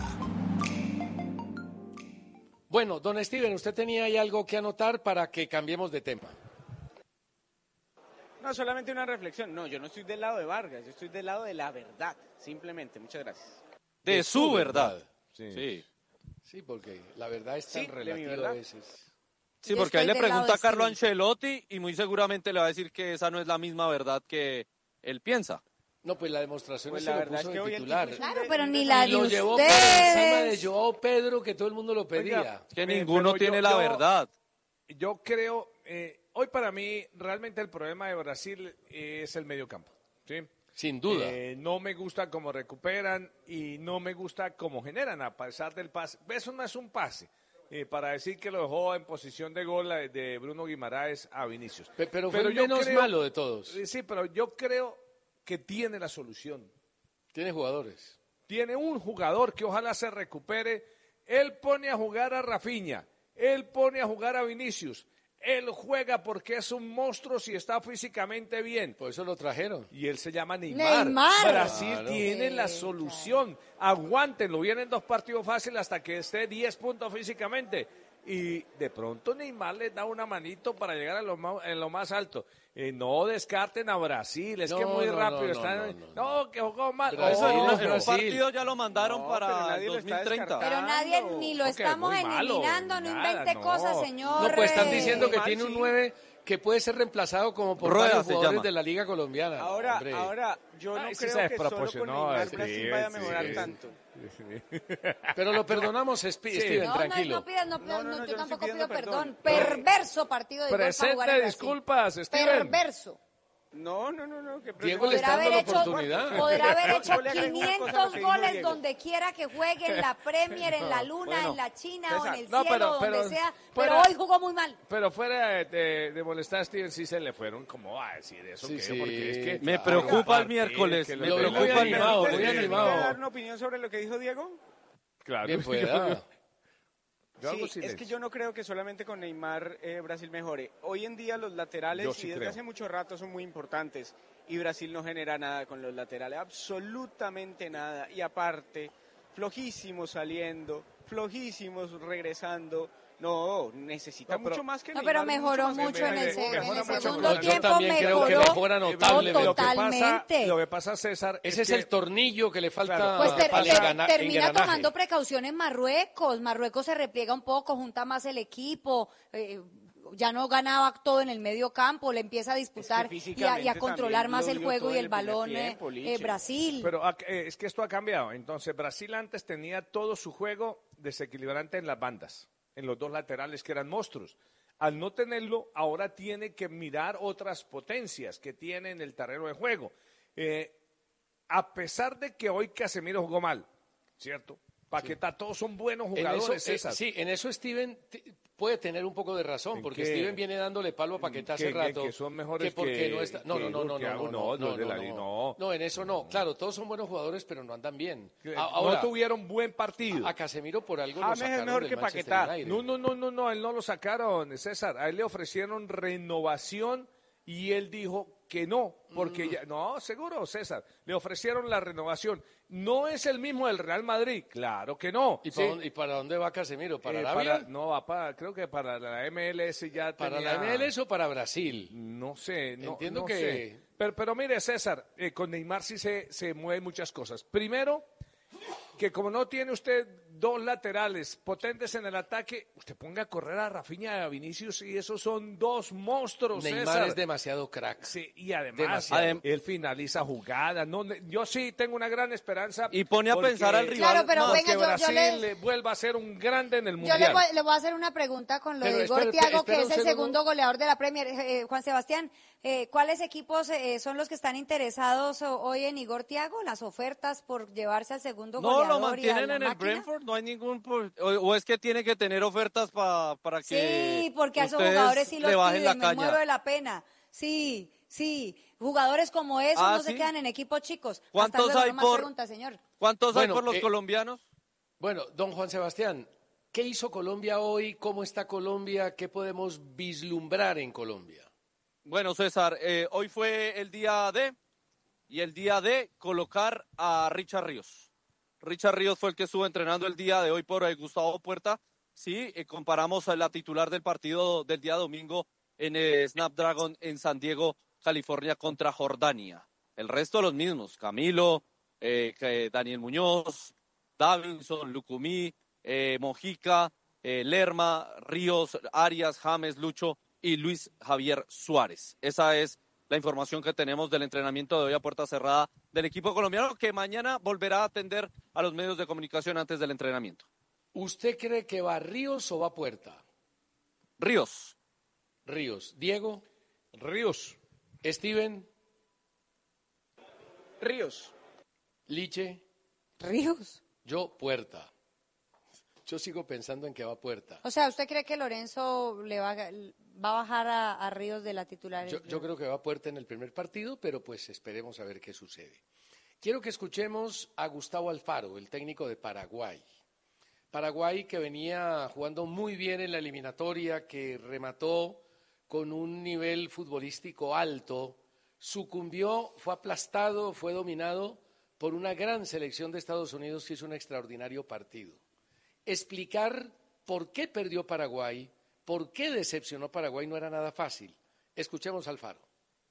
Speaker 9: Bueno, don Steven, ¿usted tenía ahí algo que anotar para que cambiemos de tema?
Speaker 10: No, solamente una reflexión. No, yo no estoy del lado de Vargas, yo estoy del lado de la verdad, simplemente. Muchas gracias.
Speaker 13: De, de su verdad. verdad.
Speaker 9: Sí. sí. Sí, porque la verdad es tan
Speaker 10: sí,
Speaker 9: relativa a veces.
Speaker 13: Sí, porque ahí le pregunta a Carlo Ancelotti y muy seguramente le va a decir que esa no es la misma verdad que él piensa.
Speaker 9: No, pues la demostración
Speaker 10: pues
Speaker 9: es
Speaker 10: la
Speaker 9: que
Speaker 10: verdad
Speaker 9: lo puso
Speaker 10: es que
Speaker 9: de titular.
Speaker 11: Claro, pero ni la de
Speaker 9: lo
Speaker 11: ustedes.
Speaker 9: llevó por encima de Joao Pedro, que todo el mundo lo pedía.
Speaker 12: Oiga,
Speaker 13: que
Speaker 12: eh,
Speaker 13: ninguno tiene
Speaker 12: yo,
Speaker 13: la
Speaker 12: yo,
Speaker 13: verdad.
Speaker 12: Yo creo, eh, hoy para mí, realmente el problema de Brasil es el medio campo. ¿Sí?
Speaker 9: Sin duda.
Speaker 12: Eh, no me gusta cómo recuperan y no me gusta cómo generan, a pesar del pase. Eso no es un pase. Eh, para decir que lo dejó en posición de gol de Bruno Guimaraes a Vinicius.
Speaker 9: Pero, pero fue pero el menos creo, malo de todos.
Speaker 12: Sí, pero yo creo que tiene la solución.
Speaker 9: Tiene jugadores.
Speaker 12: Tiene un jugador que ojalá se recupere. Él pone a jugar a Rafinha, él pone a jugar a Vinicius. Él juega porque es un monstruo si está físicamente bien.
Speaker 9: Por eso lo trajeron.
Speaker 12: Y él se llama Neymar.
Speaker 11: Neymar.
Speaker 12: Brasil
Speaker 9: claro.
Speaker 12: tiene la solución. Aguántenlo. Vienen dos partidos fáciles hasta que esté diez puntos físicamente. Y de pronto Neymar les da una manito para llegar a lo más, en lo más alto. Eh, no descarten a Brasil, es
Speaker 9: no,
Speaker 12: que muy
Speaker 9: no,
Speaker 12: rápido
Speaker 9: no,
Speaker 12: están.
Speaker 9: No,
Speaker 12: No,
Speaker 9: no, no.
Speaker 12: no que jugó mal.
Speaker 9: Brasil,
Speaker 12: oh,
Speaker 13: en un partido ya lo mandaron
Speaker 10: no,
Speaker 13: para dos mil treinta.
Speaker 11: Pero nadie ni lo
Speaker 12: Okay,
Speaker 11: estamos eliminando,
Speaker 12: malo,
Speaker 11: no
Speaker 12: nada,
Speaker 11: invente
Speaker 12: no.
Speaker 11: cosas, señor.
Speaker 9: No, pues están diciendo que
Speaker 10: Mal,
Speaker 9: tiene un
Speaker 10: sí.
Speaker 9: nueve que puede ser reemplazado como por
Speaker 13: Rueda
Speaker 9: varios
Speaker 13: se
Speaker 9: jugadores
Speaker 13: llama.
Speaker 9: de la Liga Colombiana.
Speaker 10: Ahora,
Speaker 9: hombre.
Speaker 10: ahora, yo no
Speaker 12: Ay, sí
Speaker 10: creo
Speaker 12: se
Speaker 10: que solo con
Speaker 12: desproporcionó,
Speaker 10: Neymar
Speaker 12: sí,
Speaker 10: Brasil vaya a mejorar
Speaker 12: sí.
Speaker 10: tanto.
Speaker 9: Pero lo perdonamos, Sp-
Speaker 12: Sí.
Speaker 9: Steven,
Speaker 11: No,
Speaker 9: tranquilo.
Speaker 11: no, no pidas, no,
Speaker 10: No,
Speaker 11: pidas,
Speaker 10: no,
Speaker 11: no,
Speaker 10: no,
Speaker 11: yo
Speaker 10: yo no
Speaker 11: tampoco
Speaker 10: estoy
Speaker 11: pido
Speaker 10: pidiendo
Speaker 11: perdón.
Speaker 10: perdón.
Speaker 11: Perverso partido de gol para jugar en
Speaker 12: Presente
Speaker 11: Brasil.
Speaker 12: disculpas, Steven.
Speaker 11: Perverso.
Speaker 10: No, no, no, no. Que
Speaker 9: Diego le está dando la oportunidad.
Speaker 11: Podrá haber hecho
Speaker 10: Yo le agrego una cosa a lo
Speaker 11: quinientos
Speaker 10: que dijo
Speaker 11: goles
Speaker 10: Diego.
Speaker 11: donde quiera que juegue, en la Premier, en la Luna,
Speaker 12: Bueno,
Speaker 11: en la China
Speaker 12: César,
Speaker 11: o en el
Speaker 12: no,
Speaker 11: cielo,
Speaker 12: pero-
Speaker 11: donde
Speaker 12: pero
Speaker 11: sea.
Speaker 12: fuera-
Speaker 11: Pero hoy jugó muy mal.
Speaker 12: Pero fuera de, de- de molestar a Steven, sí se le fueron, ¿cómo va a decir eso?
Speaker 9: Sí,
Speaker 12: que-
Speaker 9: sí,
Speaker 12: porque es que
Speaker 13: Me
Speaker 12: claro,
Speaker 13: preocupa el
Speaker 12: partir,
Speaker 13: miércoles,
Speaker 12: que
Speaker 13: me
Speaker 12: lo-
Speaker 13: preocupa
Speaker 12: muy
Speaker 13: el
Speaker 12: animado,
Speaker 13: miércoles.
Speaker 12: muy
Speaker 10: ¿Permíteme
Speaker 12: animado.
Speaker 10: dar una opinión sobre lo que dijo Diego?
Speaker 12: Claro.
Speaker 9: Bien pueda.
Speaker 12: Yo hago
Speaker 10: Sí, es
Speaker 12: silencio.
Speaker 10: que yo no creo que solamente con Neymar eh, Brasil mejore. Hoy en día los laterales,
Speaker 12: Yo sí
Speaker 10: y desde
Speaker 12: creo.
Speaker 10: hace mucho rato, son muy importantes. Y Brasil no genera nada con los laterales, absolutamente nada. Y aparte, flojísimos saliendo, flojísimos regresando. No, necesita
Speaker 12: No, pero-
Speaker 10: mucho más que
Speaker 11: No,
Speaker 10: Neymar.
Speaker 11: pero mejoró
Speaker 10: más que
Speaker 11: mucho en el,
Speaker 10: Neymar.
Speaker 11: se- en
Speaker 12: mejora
Speaker 11: el
Speaker 12: mucho.
Speaker 11: segundo
Speaker 12: No, yo
Speaker 11: tiempo.
Speaker 9: también creo que
Speaker 11: mejoró
Speaker 9: mejora notable.
Speaker 11: No,
Speaker 12: Lo que pasa,
Speaker 11: totalmente.
Speaker 12: lo que pasa, César,
Speaker 9: Ese es
Speaker 12: que-
Speaker 9: el tornillo que le falta
Speaker 12: Claro.
Speaker 11: Pues ter-
Speaker 9: para
Speaker 11: ter-
Speaker 9: engana-
Speaker 11: termina
Speaker 9: engranaje.
Speaker 11: tomando precauciones Marruecos. Marruecos se repliega un poco, junta más el equipo. eh, ya no ganaba todo en el medio campo, le empieza a disputar y, a, y a
Speaker 10: físicamente
Speaker 11: controlar
Speaker 10: también
Speaker 11: más
Speaker 10: lo
Speaker 11: el
Speaker 10: dio
Speaker 11: juego
Speaker 10: todo
Speaker 11: y
Speaker 10: en
Speaker 11: el
Speaker 10: el primer
Speaker 11: balón eh,
Speaker 10: tiempo,
Speaker 11: eh,
Speaker 10: Liche.
Speaker 11: Brasil.
Speaker 12: Pero ah, eh, es que esto ha cambiado. Entonces, Brasil antes tenía todo su juego desequilibrante en las bandas, en los dos laterales que eran monstruos. Al no tenerlo, ahora tiene que mirar otras potencias que tiene en el terreno de juego. Eh, a pesar de que hoy Casemiro jugó mal, ¿cierto? Paquetá, todos son buenos
Speaker 9: En
Speaker 12: jugadores,
Speaker 9: eso, eh,
Speaker 12: César.
Speaker 9: sí, en eso Steven t- puede tener un poco de razón,
Speaker 12: ¿En
Speaker 9: porque
Speaker 12: qué?
Speaker 9: Steven viene dándole palo a Paquetá hace
Speaker 12: que-
Speaker 9: rato.
Speaker 12: que son mejores
Speaker 9: que porque
Speaker 12: que-
Speaker 9: no está. No,
Speaker 12: que
Speaker 9: no, no, no,
Speaker 12: Thiago,
Speaker 9: no,
Speaker 12: no,
Speaker 9: no,
Speaker 12: los de la
Speaker 9: no,
Speaker 12: li-
Speaker 9: no.
Speaker 12: no.
Speaker 9: No, en eso no. Claro, todos son buenos jugadores, pero no andan bien.
Speaker 12: Que
Speaker 9: A- Ahora,
Speaker 12: no tuvieron buen partido.
Speaker 9: a Casemiro por algo
Speaker 10: James
Speaker 9: lo
Speaker 10: es
Speaker 9: sacaron
Speaker 10: mejor
Speaker 9: del
Speaker 10: que
Speaker 9: Manchester
Speaker 10: Paquetá.
Speaker 9: United.
Speaker 12: No, no, no, no, no, a él no lo sacaron, César. A él le ofrecieron renovación y él dijo que no, porque ya, no, seguro, César, le ofrecieron la renovación. No es el mismo del Real Madrid, claro que no.
Speaker 9: ¿Y,
Speaker 12: Sí.
Speaker 9: para dónde, y para dónde va Casemiro? ¿Para
Speaker 12: Eh,
Speaker 9: Arabia?
Speaker 12: para- no, va para, creo que para la M L S ya
Speaker 9: ¿Para
Speaker 12: tenía-
Speaker 9: la M L S o para Brasil?
Speaker 12: No sé, no,
Speaker 9: Entiendo
Speaker 12: no
Speaker 9: que-
Speaker 12: sé. Pero, pero mire, César, eh, con Neymar sí se, se mueven muchas cosas. Primero, que como no tiene usted dos laterales potentes en el ataque, usted ponga a correr a Rafinha y a Vinicius y esos son dos monstruos,
Speaker 9: Neymar
Speaker 12: César.
Speaker 9: es demasiado crack.
Speaker 12: Sí, y además
Speaker 9: Demasiado.
Speaker 12: adem- él finaliza jugadas. No, ne- yo sí tengo una gran esperanza.
Speaker 13: Y pone a
Speaker 12: porque-
Speaker 13: pensar al rival.
Speaker 11: Claro, pero
Speaker 12: porque
Speaker 11: venga, yo- yo
Speaker 12: Brasil
Speaker 11: le-
Speaker 12: le vuelva a ser un grande en el
Speaker 11: Yo
Speaker 12: Mundial.
Speaker 11: le voy, le voy a hacer una pregunta con lo
Speaker 9: Pero
Speaker 11: de Igor
Speaker 9: espere,
Speaker 11: Thiago,
Speaker 9: espere
Speaker 11: que
Speaker 9: un
Speaker 11: es el
Speaker 9: segundo.
Speaker 11: segundo goleador de la Premier. Eh, Juan Sebastián, eh, ¿cuáles equipos eh, son los que están interesados o- hoy en Igor Thiago? Las ofertas por llevarse al segundo
Speaker 13: No,
Speaker 11: goleador.
Speaker 13: lo
Speaker 11: y a
Speaker 13: mantienen
Speaker 11: la
Speaker 13: en el
Speaker 11: máquina?
Speaker 13: Brentford, no hay ningún... por- O, o es que tiene que tener ofertas pa- para que
Speaker 11: Sí, porque a esos
Speaker 13: ustedes
Speaker 11: jugadores sí los
Speaker 13: le bajen la
Speaker 11: piden, me
Speaker 13: caña.
Speaker 11: muero de la pena. Sí, sí, jugadores como esos
Speaker 13: Ah,
Speaker 11: no se
Speaker 13: ¿sí?
Speaker 11: quedan en equipos chicos.
Speaker 13: ¿Cuántos
Speaker 11: Hasta luego,
Speaker 13: hay
Speaker 11: no más
Speaker 13: por-
Speaker 11: preguntas, señor.
Speaker 13: ¿Cuántos
Speaker 9: Bueno,
Speaker 13: hay por los
Speaker 9: eh,
Speaker 13: colombianos?
Speaker 9: Bueno, don Juan Sebastián, ¿qué hizo Colombia hoy? ¿Cómo está Colombia? ¿Qué podemos vislumbrar en Colombia?
Speaker 13: Bueno, César, eh, hoy fue el día de, y el día de colocar a Richard Ríos. Richard Ríos fue el que estuvo entrenando el día de hoy por eh, Gustavo Puerta. Sí, eh, comparamos a la titular del partido del día domingo en eh, Snapdragon en San Diego, California, contra Jordania. El resto los mismos, Camilo, eh, que- Daniel Muñoz, Davinson, Lucumí, eh, Mojica, eh, Lerma, Ríos, Arias, James, Lucho y Luis Javier Suárez. Esa es la información que tenemos del entrenamiento de hoy a puerta cerrada del equipo colombiano, que mañana volverá a atender a los medios de comunicación antes del entrenamiento.
Speaker 9: ¿Usted cree que va Ríos o va Puerta?
Speaker 13: Ríos.
Speaker 9: Ríos. Diego.
Speaker 12: Ríos.
Speaker 9: Steven.
Speaker 10: Ríos.
Speaker 9: Liche.
Speaker 11: Ríos.
Speaker 9: Yo, Puerta. Yo sigo pensando en que va Puerta.
Speaker 11: O sea, ¿usted cree que Lorenzo le va, a- va a bajar a, a Ríos de la titularidad?
Speaker 9: Yo, yo creo que va Puerta en el primer partido, pero pues esperemos a ver qué sucede. Quiero que escuchemos a Gustavo Alfaro, el técnico de Paraguay. Paraguay que venía jugando muy bien en la eliminatoria, que remató con un nivel futbolístico alto, sucumbió, fue aplastado, fue dominado por una gran selección de Estados Unidos que hizo un extraordinario partido. Explicar por qué perdió Paraguay, por qué decepcionó Paraguay no era nada fácil. Escuchemos a Alfaro.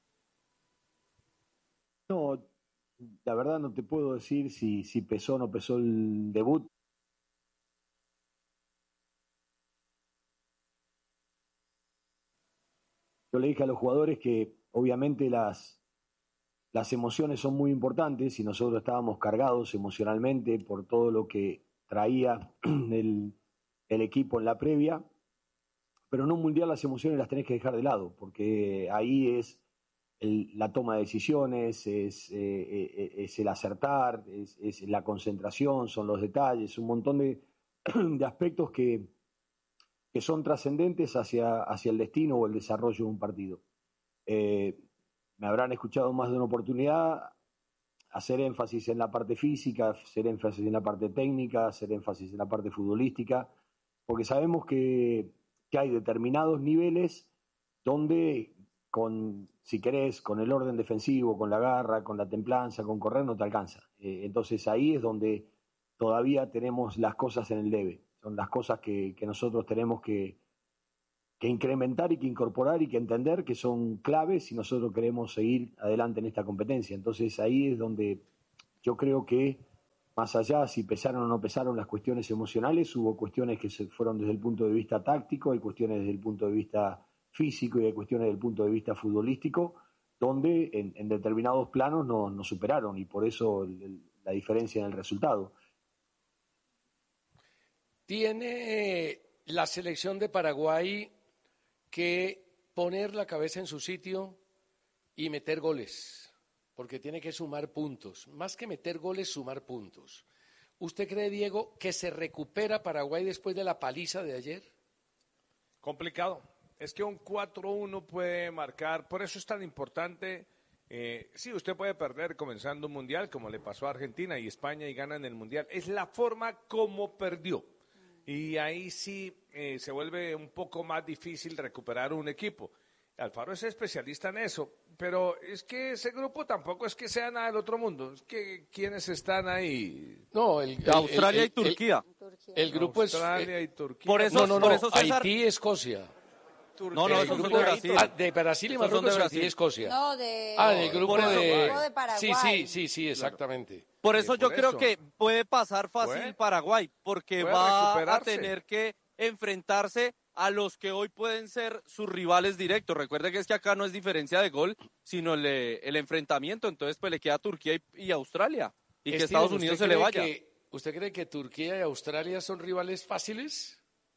Speaker 16: No, la verdad no te puedo decir si, si pesó o no pesó el debut. Yo le dije a los jugadores que obviamente las, las emociones son muy importantes y nosotros estábamos cargados emocionalmente por todo lo que traía el, el equipo en la previa, pero en un mundial las emociones las tenés que dejar de lado, porque ahí es el, la toma de decisiones, es, eh, es el acertar, es, es la concentración, son los detalles, un montón de, de aspectos que, que son trascendentes hacia, hacia el destino o el desarrollo de un partido. Eh, me habrán escuchado más de una oportunidad hacer énfasis en la parte física, hacer énfasis en la parte técnica, hacer énfasis en la parte futbolística, porque sabemos que, que hay determinados niveles donde, con, si querés, con el orden defensivo, con la garra, con la templanza, con correr, no te alcanza. Eh, entonces ahí es donde todavía tenemos las cosas en el debe. Son las cosas que, que nosotros tenemos que, que incrementar y que incorporar y que entender que son claves si nosotros queremos seguir adelante en esta competencia. Entonces ahí es donde yo creo que, más allá si pesaron o no pesaron las cuestiones emocionales, hubo cuestiones que se fueron desde el punto de vista táctico, hay cuestiones desde el punto de vista físico y hay cuestiones desde el punto de vista futbolístico, donde en, en determinados planos nos no superaron y por eso el, el, la diferencia en el resultado.
Speaker 9: Tiene la selección de Paraguay que poner la cabeza en su sitio y meter goles, porque tiene que sumar puntos. Más que meter goles, sumar puntos. ¿Usted cree, Diego, que se recupera Paraguay después de la paliza de ayer?
Speaker 12: Complicado. Es que un cuatro uno puede marcar, por eso es tan importante. Eh, sí, usted puede perder comenzando un mundial, como le pasó a Argentina y España y ganan el mundial. Es la forma como perdió. Y ahí sí eh, se vuelve un poco más difícil recuperar un equipo. Alfaro es especialista en eso, pero es que ese grupo tampoco es que sea nada del otro mundo. Es que ¿quiénes están ahí?
Speaker 9: No, el, el
Speaker 13: Australia
Speaker 9: el,
Speaker 13: y Turquía.
Speaker 9: El, el grupo
Speaker 12: Australia
Speaker 9: es
Speaker 12: y Turquía.
Speaker 13: Por eso,
Speaker 9: no, no, no,
Speaker 13: por eso César,
Speaker 9: Haití y Escocia.
Speaker 13: No, no, esos son de Brasil.
Speaker 9: Ah, de Brasil y
Speaker 13: Esos son
Speaker 9: Marruecos,
Speaker 13: de
Speaker 9: Haití y
Speaker 13: Brasil.
Speaker 9: Escocia.
Speaker 11: No, de,
Speaker 9: Ah, del grupo
Speaker 13: Por eso-
Speaker 9: de...
Speaker 11: grupo de Paraguay.
Speaker 9: Sí, sí, sí, sí, exactamente.
Speaker 13: Por
Speaker 12: Sí,
Speaker 13: eso
Speaker 12: por
Speaker 13: yo creo
Speaker 12: eso.
Speaker 13: que puede pasar fácil
Speaker 12: Puede.
Speaker 13: Paraguay, porque
Speaker 12: Puede
Speaker 13: va a
Speaker 12: recuperarse.
Speaker 13: tener que enfrentarse a los que hoy pueden ser sus rivales directos. Recuerde que es que acá no es diferencia de gol, sino el, eh, el enfrentamiento. Entonces, pues le queda Turquía y, y Australia. Y que
Speaker 9: Steven,
Speaker 13: Estados Unidos
Speaker 9: ¿usted
Speaker 13: se le
Speaker 9: cree
Speaker 13: vaya.
Speaker 9: que- ¿Usted cree que Turquía y Australia son rivales fáciles?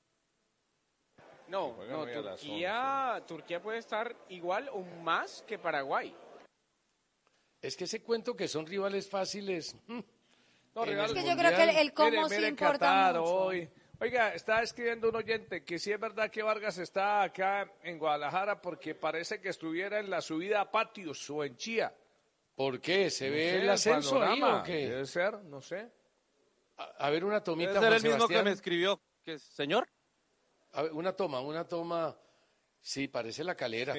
Speaker 10: No,
Speaker 12: Juegan
Speaker 10: no,
Speaker 12: muy a las
Speaker 10: Turquía, Turquía puede estar igual o más que Paraguay.
Speaker 9: Es que ese cuento que son rivales fáciles... mm,
Speaker 12: No,
Speaker 9: en
Speaker 12: rivales
Speaker 9: el
Speaker 11: Es que yo creo que el, el cómo
Speaker 12: Mire,
Speaker 11: sí
Speaker 12: mire
Speaker 11: importa
Speaker 12: Qatar
Speaker 11: mucho.
Speaker 12: hoy. Oiga, está escribiendo un oyente que sí es verdad que Vargas está acá en Guadalajara porque parece que estuviera en la subida a Patios o en Chía.
Speaker 9: ¿Por qué? ¿Se
Speaker 12: No
Speaker 9: ve
Speaker 12: sé,
Speaker 9: el ascenso ahí
Speaker 12: panorama.
Speaker 9: o qué?
Speaker 12: Debe ser, no sé.
Speaker 9: A, a ver, una tomita,
Speaker 13: Debe ser
Speaker 9: Juan
Speaker 13: el mismo que
Speaker 9: Sebastián.
Speaker 13: me escribió. ¿Qué, señor?
Speaker 9: A ver, una toma, una toma... Sí, parece la calera.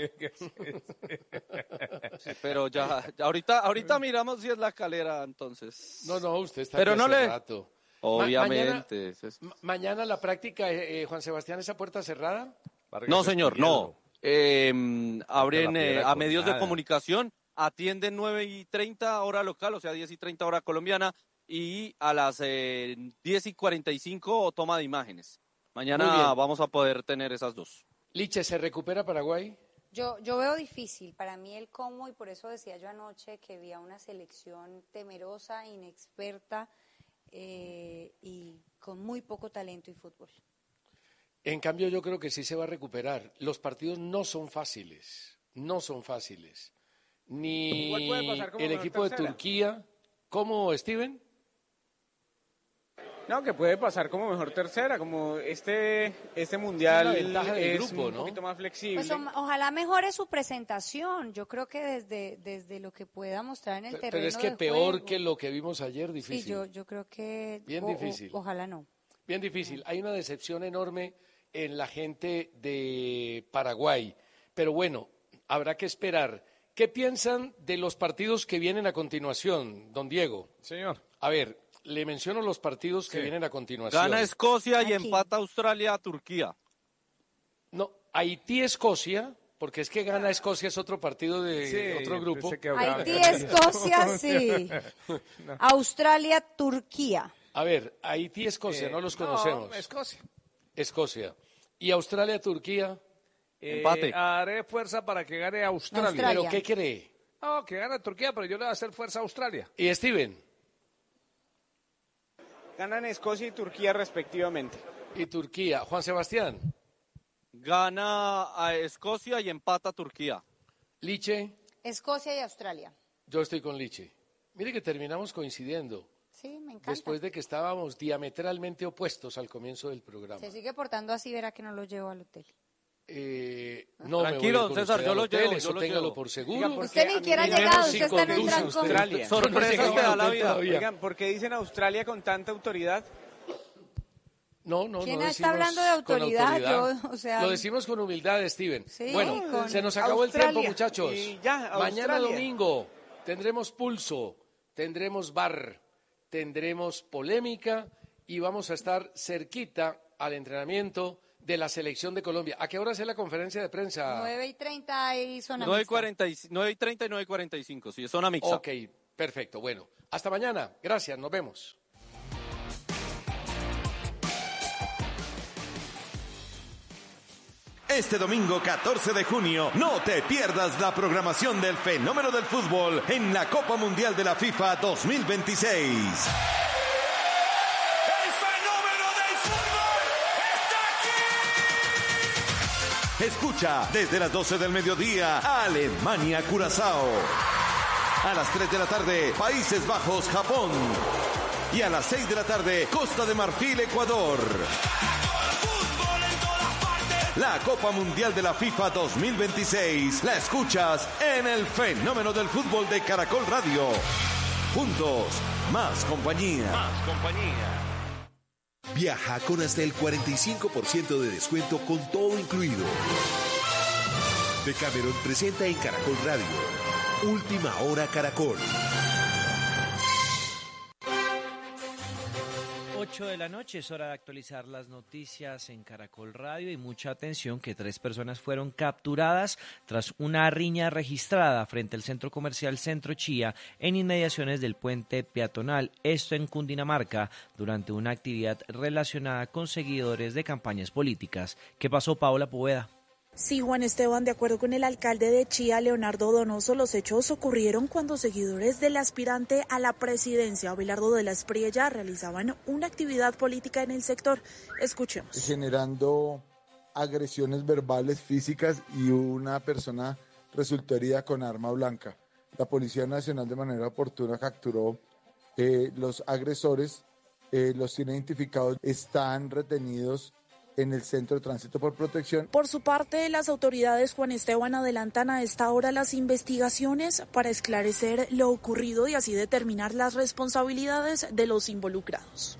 Speaker 13: Sí, pero ya, ya ahorita, ahorita miramos si es la calera, entonces.
Speaker 9: No, no, usted está
Speaker 13: Pero
Speaker 9: aquí
Speaker 13: no
Speaker 9: hace
Speaker 13: le-
Speaker 9: rato.
Speaker 13: Obviamente. eso es-
Speaker 9: Ma- mañana la práctica, eh, eh, Juan Sebastián, ¿esa puerta cerrada?
Speaker 12: Vargas
Speaker 13: No,
Speaker 12: es
Speaker 13: señor,
Speaker 12: miedo.
Speaker 13: no. Eh, abren
Speaker 12: la piedra
Speaker 13: eh, a
Speaker 12: con
Speaker 13: medios de
Speaker 12: nada.
Speaker 13: comunicación, atienden nueve y treinta hora local, o sea, diez y treinta hora colombiana, y a las eh, diez y cuarenta y cinco toma de imágenes.
Speaker 9: Muy
Speaker 13: Mañana
Speaker 9: bien.
Speaker 13: vamos a poder tener esas dos.
Speaker 9: Liche, ¿se recupera Paraguay?
Speaker 11: Yo, yo veo difícil, para mí el cómo, y por eso decía yo anoche que había una selección temerosa, inexperta eh, y con muy poco talento y fútbol.
Speaker 9: En cambio, yo creo que sí se va a recuperar. Los partidos no son fáciles, no son fáciles. Ni
Speaker 10: Igual puede pasar como
Speaker 9: el
Speaker 10: mejor
Speaker 9: equipo de
Speaker 10: tercera.
Speaker 9: Turquía. ¿Cómo, Steven?
Speaker 10: No, que puede pasar como mejor tercera, como este este mundial
Speaker 9: Es la ventaja del
Speaker 10: es
Speaker 9: grupo,
Speaker 10: un
Speaker 9: ¿no?
Speaker 10: poquito más flexible.
Speaker 11: Pues o- ojalá mejore su presentación. Yo creo que desde, desde lo que pueda mostrar en el terreno
Speaker 9: Pero es que
Speaker 11: de
Speaker 9: peor
Speaker 11: juego.
Speaker 9: que lo que vimos ayer,
Speaker 11: Sí,
Speaker 9: difícil.
Speaker 11: yo, yo creo que...
Speaker 9: Bien
Speaker 11: o- o-
Speaker 9: difícil.
Speaker 11: ojalá no.
Speaker 9: Bien difícil. Hay una decepción enorme en la gente de Paraguay. Pero bueno, habrá que esperar. ¿Qué piensan de los partidos que vienen a continuación, don Diego?
Speaker 12: Señor.
Speaker 9: A ver, le menciono los partidos que
Speaker 12: Sí.
Speaker 9: vienen a continuación.
Speaker 13: Gana Escocia y
Speaker 11: Aquí.
Speaker 13: empata Australia a Turquía.
Speaker 9: No, Haití-Escocia, porque es que gana Escocia, es otro partido de
Speaker 12: Sí,
Speaker 9: otro grupo.
Speaker 12: pensé que hablaba-
Speaker 11: Haití, Escocia, sí. Australia, Turquía.
Speaker 9: A ver, Haití-Escocia,
Speaker 12: Eh,
Speaker 9: no los conocemos.
Speaker 12: No, Escocia.
Speaker 9: Escocia. ¿Y Australia-Turquía?
Speaker 12: Eh,
Speaker 13: Empate.
Speaker 12: haré fuerza para que gane Australia.
Speaker 11: Australia.
Speaker 9: ¿Pero qué cree?
Speaker 12: No, que gane Turquía, pero yo le voy a hacer fuerza a Australia.
Speaker 9: ¿Y Steven?
Speaker 10: Ganan Escocia y Turquía respectivamente.
Speaker 9: ¿Y Turquía? Juan Sebastián.
Speaker 13: Gana a Escocia y empata Turquía.
Speaker 9: Liche.
Speaker 11: Escocia y Australia.
Speaker 9: Yo estoy con Liche. Mire que terminamos coincidiendo.
Speaker 11: Sí, me encanta.
Speaker 9: Después de que estábamos diametralmente opuestos al comienzo del programa.
Speaker 11: Se sigue portando así, verá que no lo llevo al hotel.
Speaker 9: Eh, no
Speaker 13: Tranquilo,
Speaker 9: me voy
Speaker 13: César, yo lo llevo,
Speaker 9: eso
Speaker 13: yo lo
Speaker 9: téngalo
Speaker 13: llevo.
Speaker 9: por seguro.
Speaker 10: Oigan,
Speaker 11: Usted ni siquiera ha llegado, usted está en un trancón.
Speaker 10: Australia.
Speaker 13: Sorpresas te da la vida.
Speaker 10: Oigan, ¿por qué dicen Australia con tanta autoridad?
Speaker 9: No, no,
Speaker 11: ¿Quién
Speaker 9: no
Speaker 11: está hablando de autoridad?
Speaker 9: autoridad.
Speaker 11: Yo, o sea,
Speaker 9: lo decimos con humildad, Steven.
Speaker 11: Sí,
Speaker 9: bueno,
Speaker 11: con
Speaker 9: se nos acabó
Speaker 10: Australia.
Speaker 9: el tiempo, muchachos.
Speaker 10: Y ya,
Speaker 9: Mañana
Speaker 10: Australia.
Speaker 9: domingo tendremos pulso, tendremos bar, tendremos polémica y vamos a estar cerquita al entrenamiento de la selección de Colombia. ¿A qué hora es la conferencia de prensa?
Speaker 11: nueve y treinta y zona
Speaker 13: nueve
Speaker 11: mixta.
Speaker 13: y treinta y nueve y cuarenta y cinco, sí, es zona mixta.
Speaker 9: Ok, perfecto. Bueno, hasta mañana. Gracias, nos vemos.
Speaker 17: Este domingo catorce de junio, no te pierdas la programación del fenómeno del fútbol en la Copa Mundial de la FIFA dos mil veintiséis.
Speaker 18: ¡El fenómeno del fútbol está aquí!
Speaker 17: Escucha desde las doce del mediodía, Alemania-Curazao. A las tres de la tarde, Países Bajos-Japón. Y a las seis de la tarde, Costa de Marfil-Ecuador. La Copa Mundial de la FIFA dos mil veintiséis la escuchas en el fenómeno del fútbol de Caracol Radio. Juntos, más compañía.
Speaker 18: Más compañía.
Speaker 7: Viaja con hasta el cuarenta y cinco por ciento de descuento con todo incluido. Decameron presenta en Caracol Radio. Última Hora Caracol.
Speaker 19: ocho de la noche, es hora de actualizar las noticias en Caracol Radio y mucha atención que tres personas fueron capturadas tras una riña registrada frente al centro comercial Centro Chía en inmediaciones del puente peatonal, esto en Cundinamarca, durante una actividad relacionada con seguidores de campañas políticas. ¿Qué pasó, Paola Poveda?
Speaker 20: Sí, Juan Esteban, de acuerdo con el alcalde de Chía, Leonardo Donoso, los hechos ocurrieron cuando seguidores del aspirante a la presidencia, Abelardo de la Espriella, realizaban una actividad política en el sector. Escuchemos.
Speaker 21: Generando agresiones verbales, físicas, y una persona resultó herida con arma blanca. La Policía Nacional de manera oportuna capturó eh, los agresores, eh, los tiene identificados, están retenidos en el Centro de Tránsito por Protección.
Speaker 20: Por su parte, las autoridades, Juan Esteban, adelantan a esta hora las investigaciones para esclarecer lo ocurrido y así determinar las responsabilidades de los involucrados.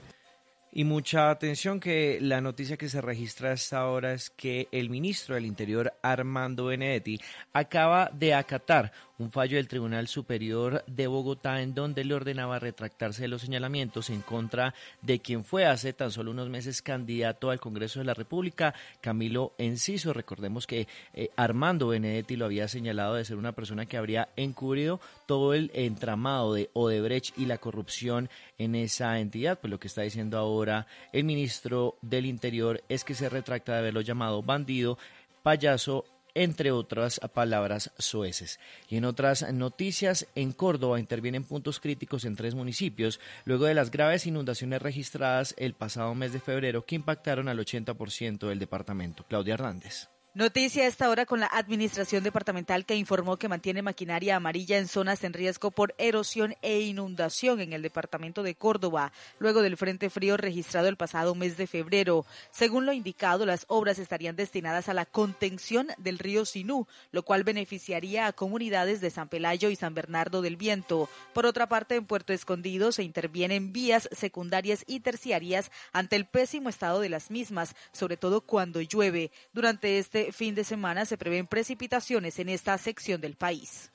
Speaker 19: Y mucha atención que la noticia que se registra a esta hora es que el ministro del Interior, Armando Benedetti, acaba de acatar un fallo del Tribunal Superior de Bogotá en donde le ordenaba retractarse de los señalamientos en contra de quien fue hace tan solo unos meses candidato al Congreso de la República, Camilo Enciso. Recordemos que eh, Armando Benedetti lo había señalado de ser una persona que habría encubrido todo el entramado de Odebrecht y la corrupción en esa entidad. Pues lo que está diciendo ahora el ministro del Interior es que se retracta de haberlo llamado bandido, payaso, entre otras palabras soeces. Y en otras noticias, en Córdoba intervienen puntos críticos en tres municipios luego de las graves inundaciones registradas el pasado mes de febrero que impactaron al ochenta por ciento del departamento. Claudia Hernández.
Speaker 22: Noticia a esta hora con la Administración Departamental que informó que mantiene maquinaria amarilla en zonas en riesgo por erosión e inundación en el departamento de Córdoba, luego del frente frío registrado el pasado mes de febrero. Según lo indicado, las obras estarían destinadas a la contención del río Sinú, lo cual beneficiaría a comunidades de San Pelayo y San Bernardo del Viento. Por otra parte, en Puerto Escondido se intervienen vías secundarias y terciarias ante el pésimo estado de las mismas, sobre todo cuando llueve. Durante este fin de semana se prevén precipitaciones en esta sección del país.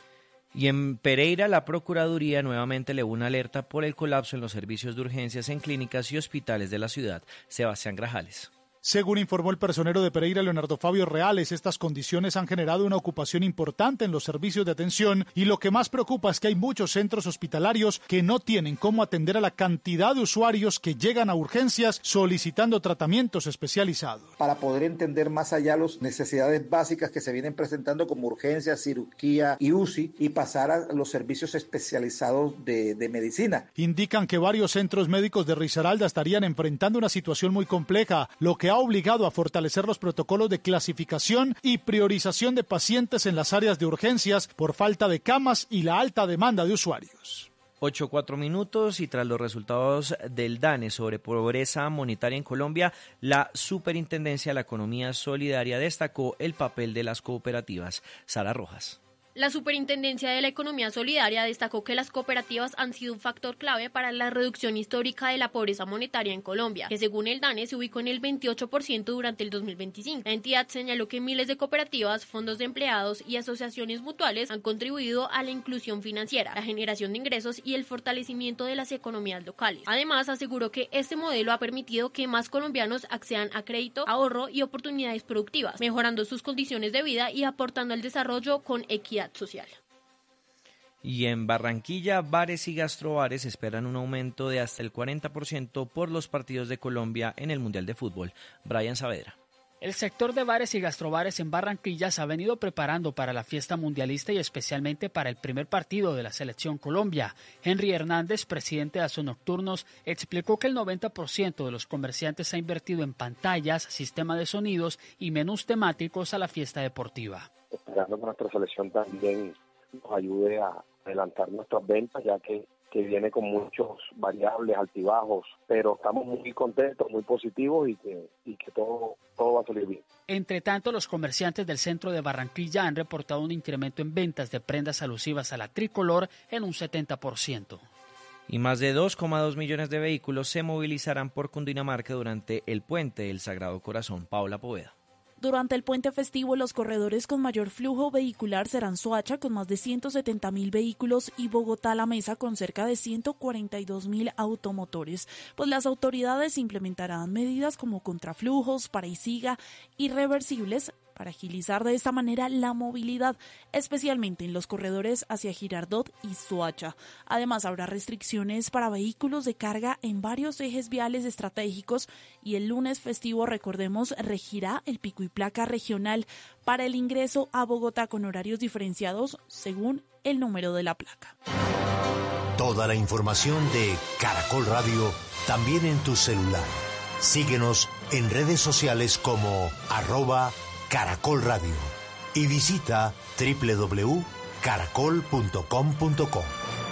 Speaker 19: Y en Pereira, la Procuraduría nuevamente elevó una alerta por el colapso en los servicios de urgencias en clínicas y hospitales de la ciudad. Sebastián Grajales.
Speaker 23: Según informó el personero de Pereira, Leonardo Fabio Reales, estas condiciones han generado una ocupación importante en los servicios de atención y lo que más preocupa es que hay muchos centros hospitalarios que no tienen cómo atender a la cantidad de usuarios que llegan a urgencias solicitando tratamientos especializados.
Speaker 24: Para poder entender más allá las necesidades básicas que se vienen presentando como urgencia, cirugía y U C I y pasar a los servicios especializados de, de medicina.
Speaker 23: Indican que varios centros médicos de Risaralda estarían enfrentando una situación muy compleja, lo que ha obligado a fortalecer los protocolos de clasificación y priorización de pacientes en las áreas de urgencias por falta de camas y la alta demanda de usuarios.
Speaker 19: ocho cuatro minutos y tras los resultados del DANE sobre pobreza monetaria en Colombia, la Superintendencia de la Economía Solidaria destacó el papel de las cooperativas. Sara Rojas.
Speaker 1: La Superintendencia de la Economía Solidaria destacó que las cooperativas han sido un factor clave para la reducción histórica de la pobreza monetaria en Colombia, que según el DANE se ubicó en el veintiocho por ciento durante el dos mil veinticinco. La entidad señaló que miles de cooperativas, fondos de empleados y asociaciones mutuales han contribuido a la inclusión financiera, la generación de ingresos y el fortalecimiento de las economías locales. Además, aseguró que este modelo ha permitido que más colombianos accedan a crédito, ahorro y oportunidades productivas, mejorando sus condiciones de vida y aportando al desarrollo con equidad social.
Speaker 19: Y en Barranquilla, bares y gastrobares esperan un aumento de hasta el cuarenta por ciento por los partidos de Colombia en el Mundial de Fútbol. Brian Saavedra.
Speaker 2: El sector de bares y gastrobares en Barranquilla se ha venido preparando para la fiesta mundialista y especialmente para el primer partido de la Selección Colombia. Henry Hernández, presidente de Azul Nocturnos, explicó que el noventa por ciento de los comerciantes ha invertido en pantallas, sistema de sonidos y menús temáticos a la fiesta deportiva.
Speaker 4: Esperando que nuestra selección también nos ayude a adelantar nuestras ventas, ya que, que viene con muchos variables, altibajos, pero estamos muy contentos, muy positivos y que, y que todo, todo va a salir bien.
Speaker 2: Entre tanto, los comerciantes del centro de Barranquilla han reportado un incremento en ventas de prendas alusivas a la tricolor en un setenta por ciento.
Speaker 19: Y más de dos coma dos millones de vehículos se movilizarán por Cundinamarca durante el Puente del Sagrado Corazón. Paula Poveda.
Speaker 20: Durante el puente festivo, los corredores con mayor flujo vehicular serán Soacha con más de ciento setenta mil vehículos y Bogotá La Mesa con cerca de ciento cuarenta y dos mil automotores, pues las autoridades implementarán medidas como contraflujos, para y siga y reversibles para agilizar de esta manera la movilidad, especialmente en los corredores hacia Girardot y Soacha. Además, habrá restricciones para vehículos de carga en varios ejes viales estratégicos y el lunes festivo, recordemos, regirá el pico y placa regional para el ingreso a Bogotá con horarios diferenciados según el número de la placa.
Speaker 6: Toda la información de Caracol Radio también en tu celular. Síguenos en redes sociales como arroba Caracol Radio y visita doble u doble u doble u punto caracol punto com punto co.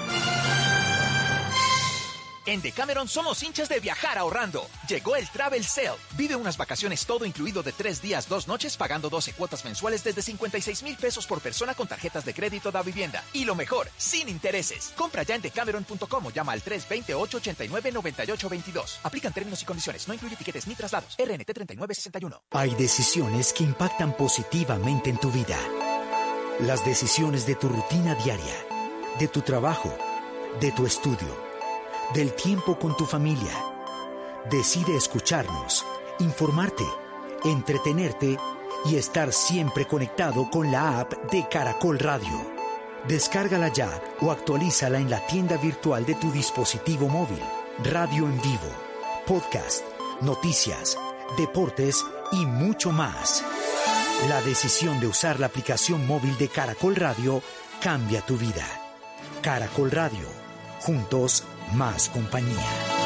Speaker 5: En Decameron somos hinchas de viajar ahorrando. Llegó el Travel Sale. Vive unas vacaciones todo incluido de tres días, dos noches, pagando doce cuotas mensuales desde cincuenta y seis mil pesos por persona con tarjetas de crédito da vivienda. Y lo mejor, sin intereses. Compra ya en decameron punto com o llama al tres dos cero, ocho ocho nueve, nueve ocho dos dos. Aplican términos y condiciones. No incluye tiquetes ni traslados. R N T treinta y nueve sesenta y uno.
Speaker 3: Hay decisiones que impactan positivamente en tu vida. Las decisiones de tu rutina diaria, de tu trabajo, de tu estudio, del tiempo con tu familia. Decide escucharnos, informarte, entretenerte y estar siempre conectado con la app de Caracol Radio. Descárgala ya o actualízala en la tienda virtual de tu dispositivo móvil. Radio en vivo, podcast, noticias, deportes y mucho más. La decisión de usar la aplicación móvil de Caracol Radio cambia tu vida. Caracol Radio. Juntos, más compañía.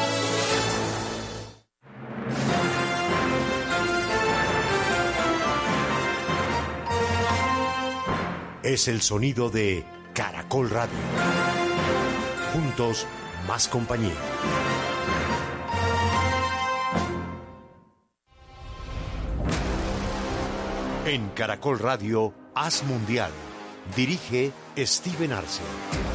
Speaker 6: Es el sonido de Caracol Radio. Juntos, más compañía. En Caracol Radio, Haz Mundial. Dirige Steven Arce.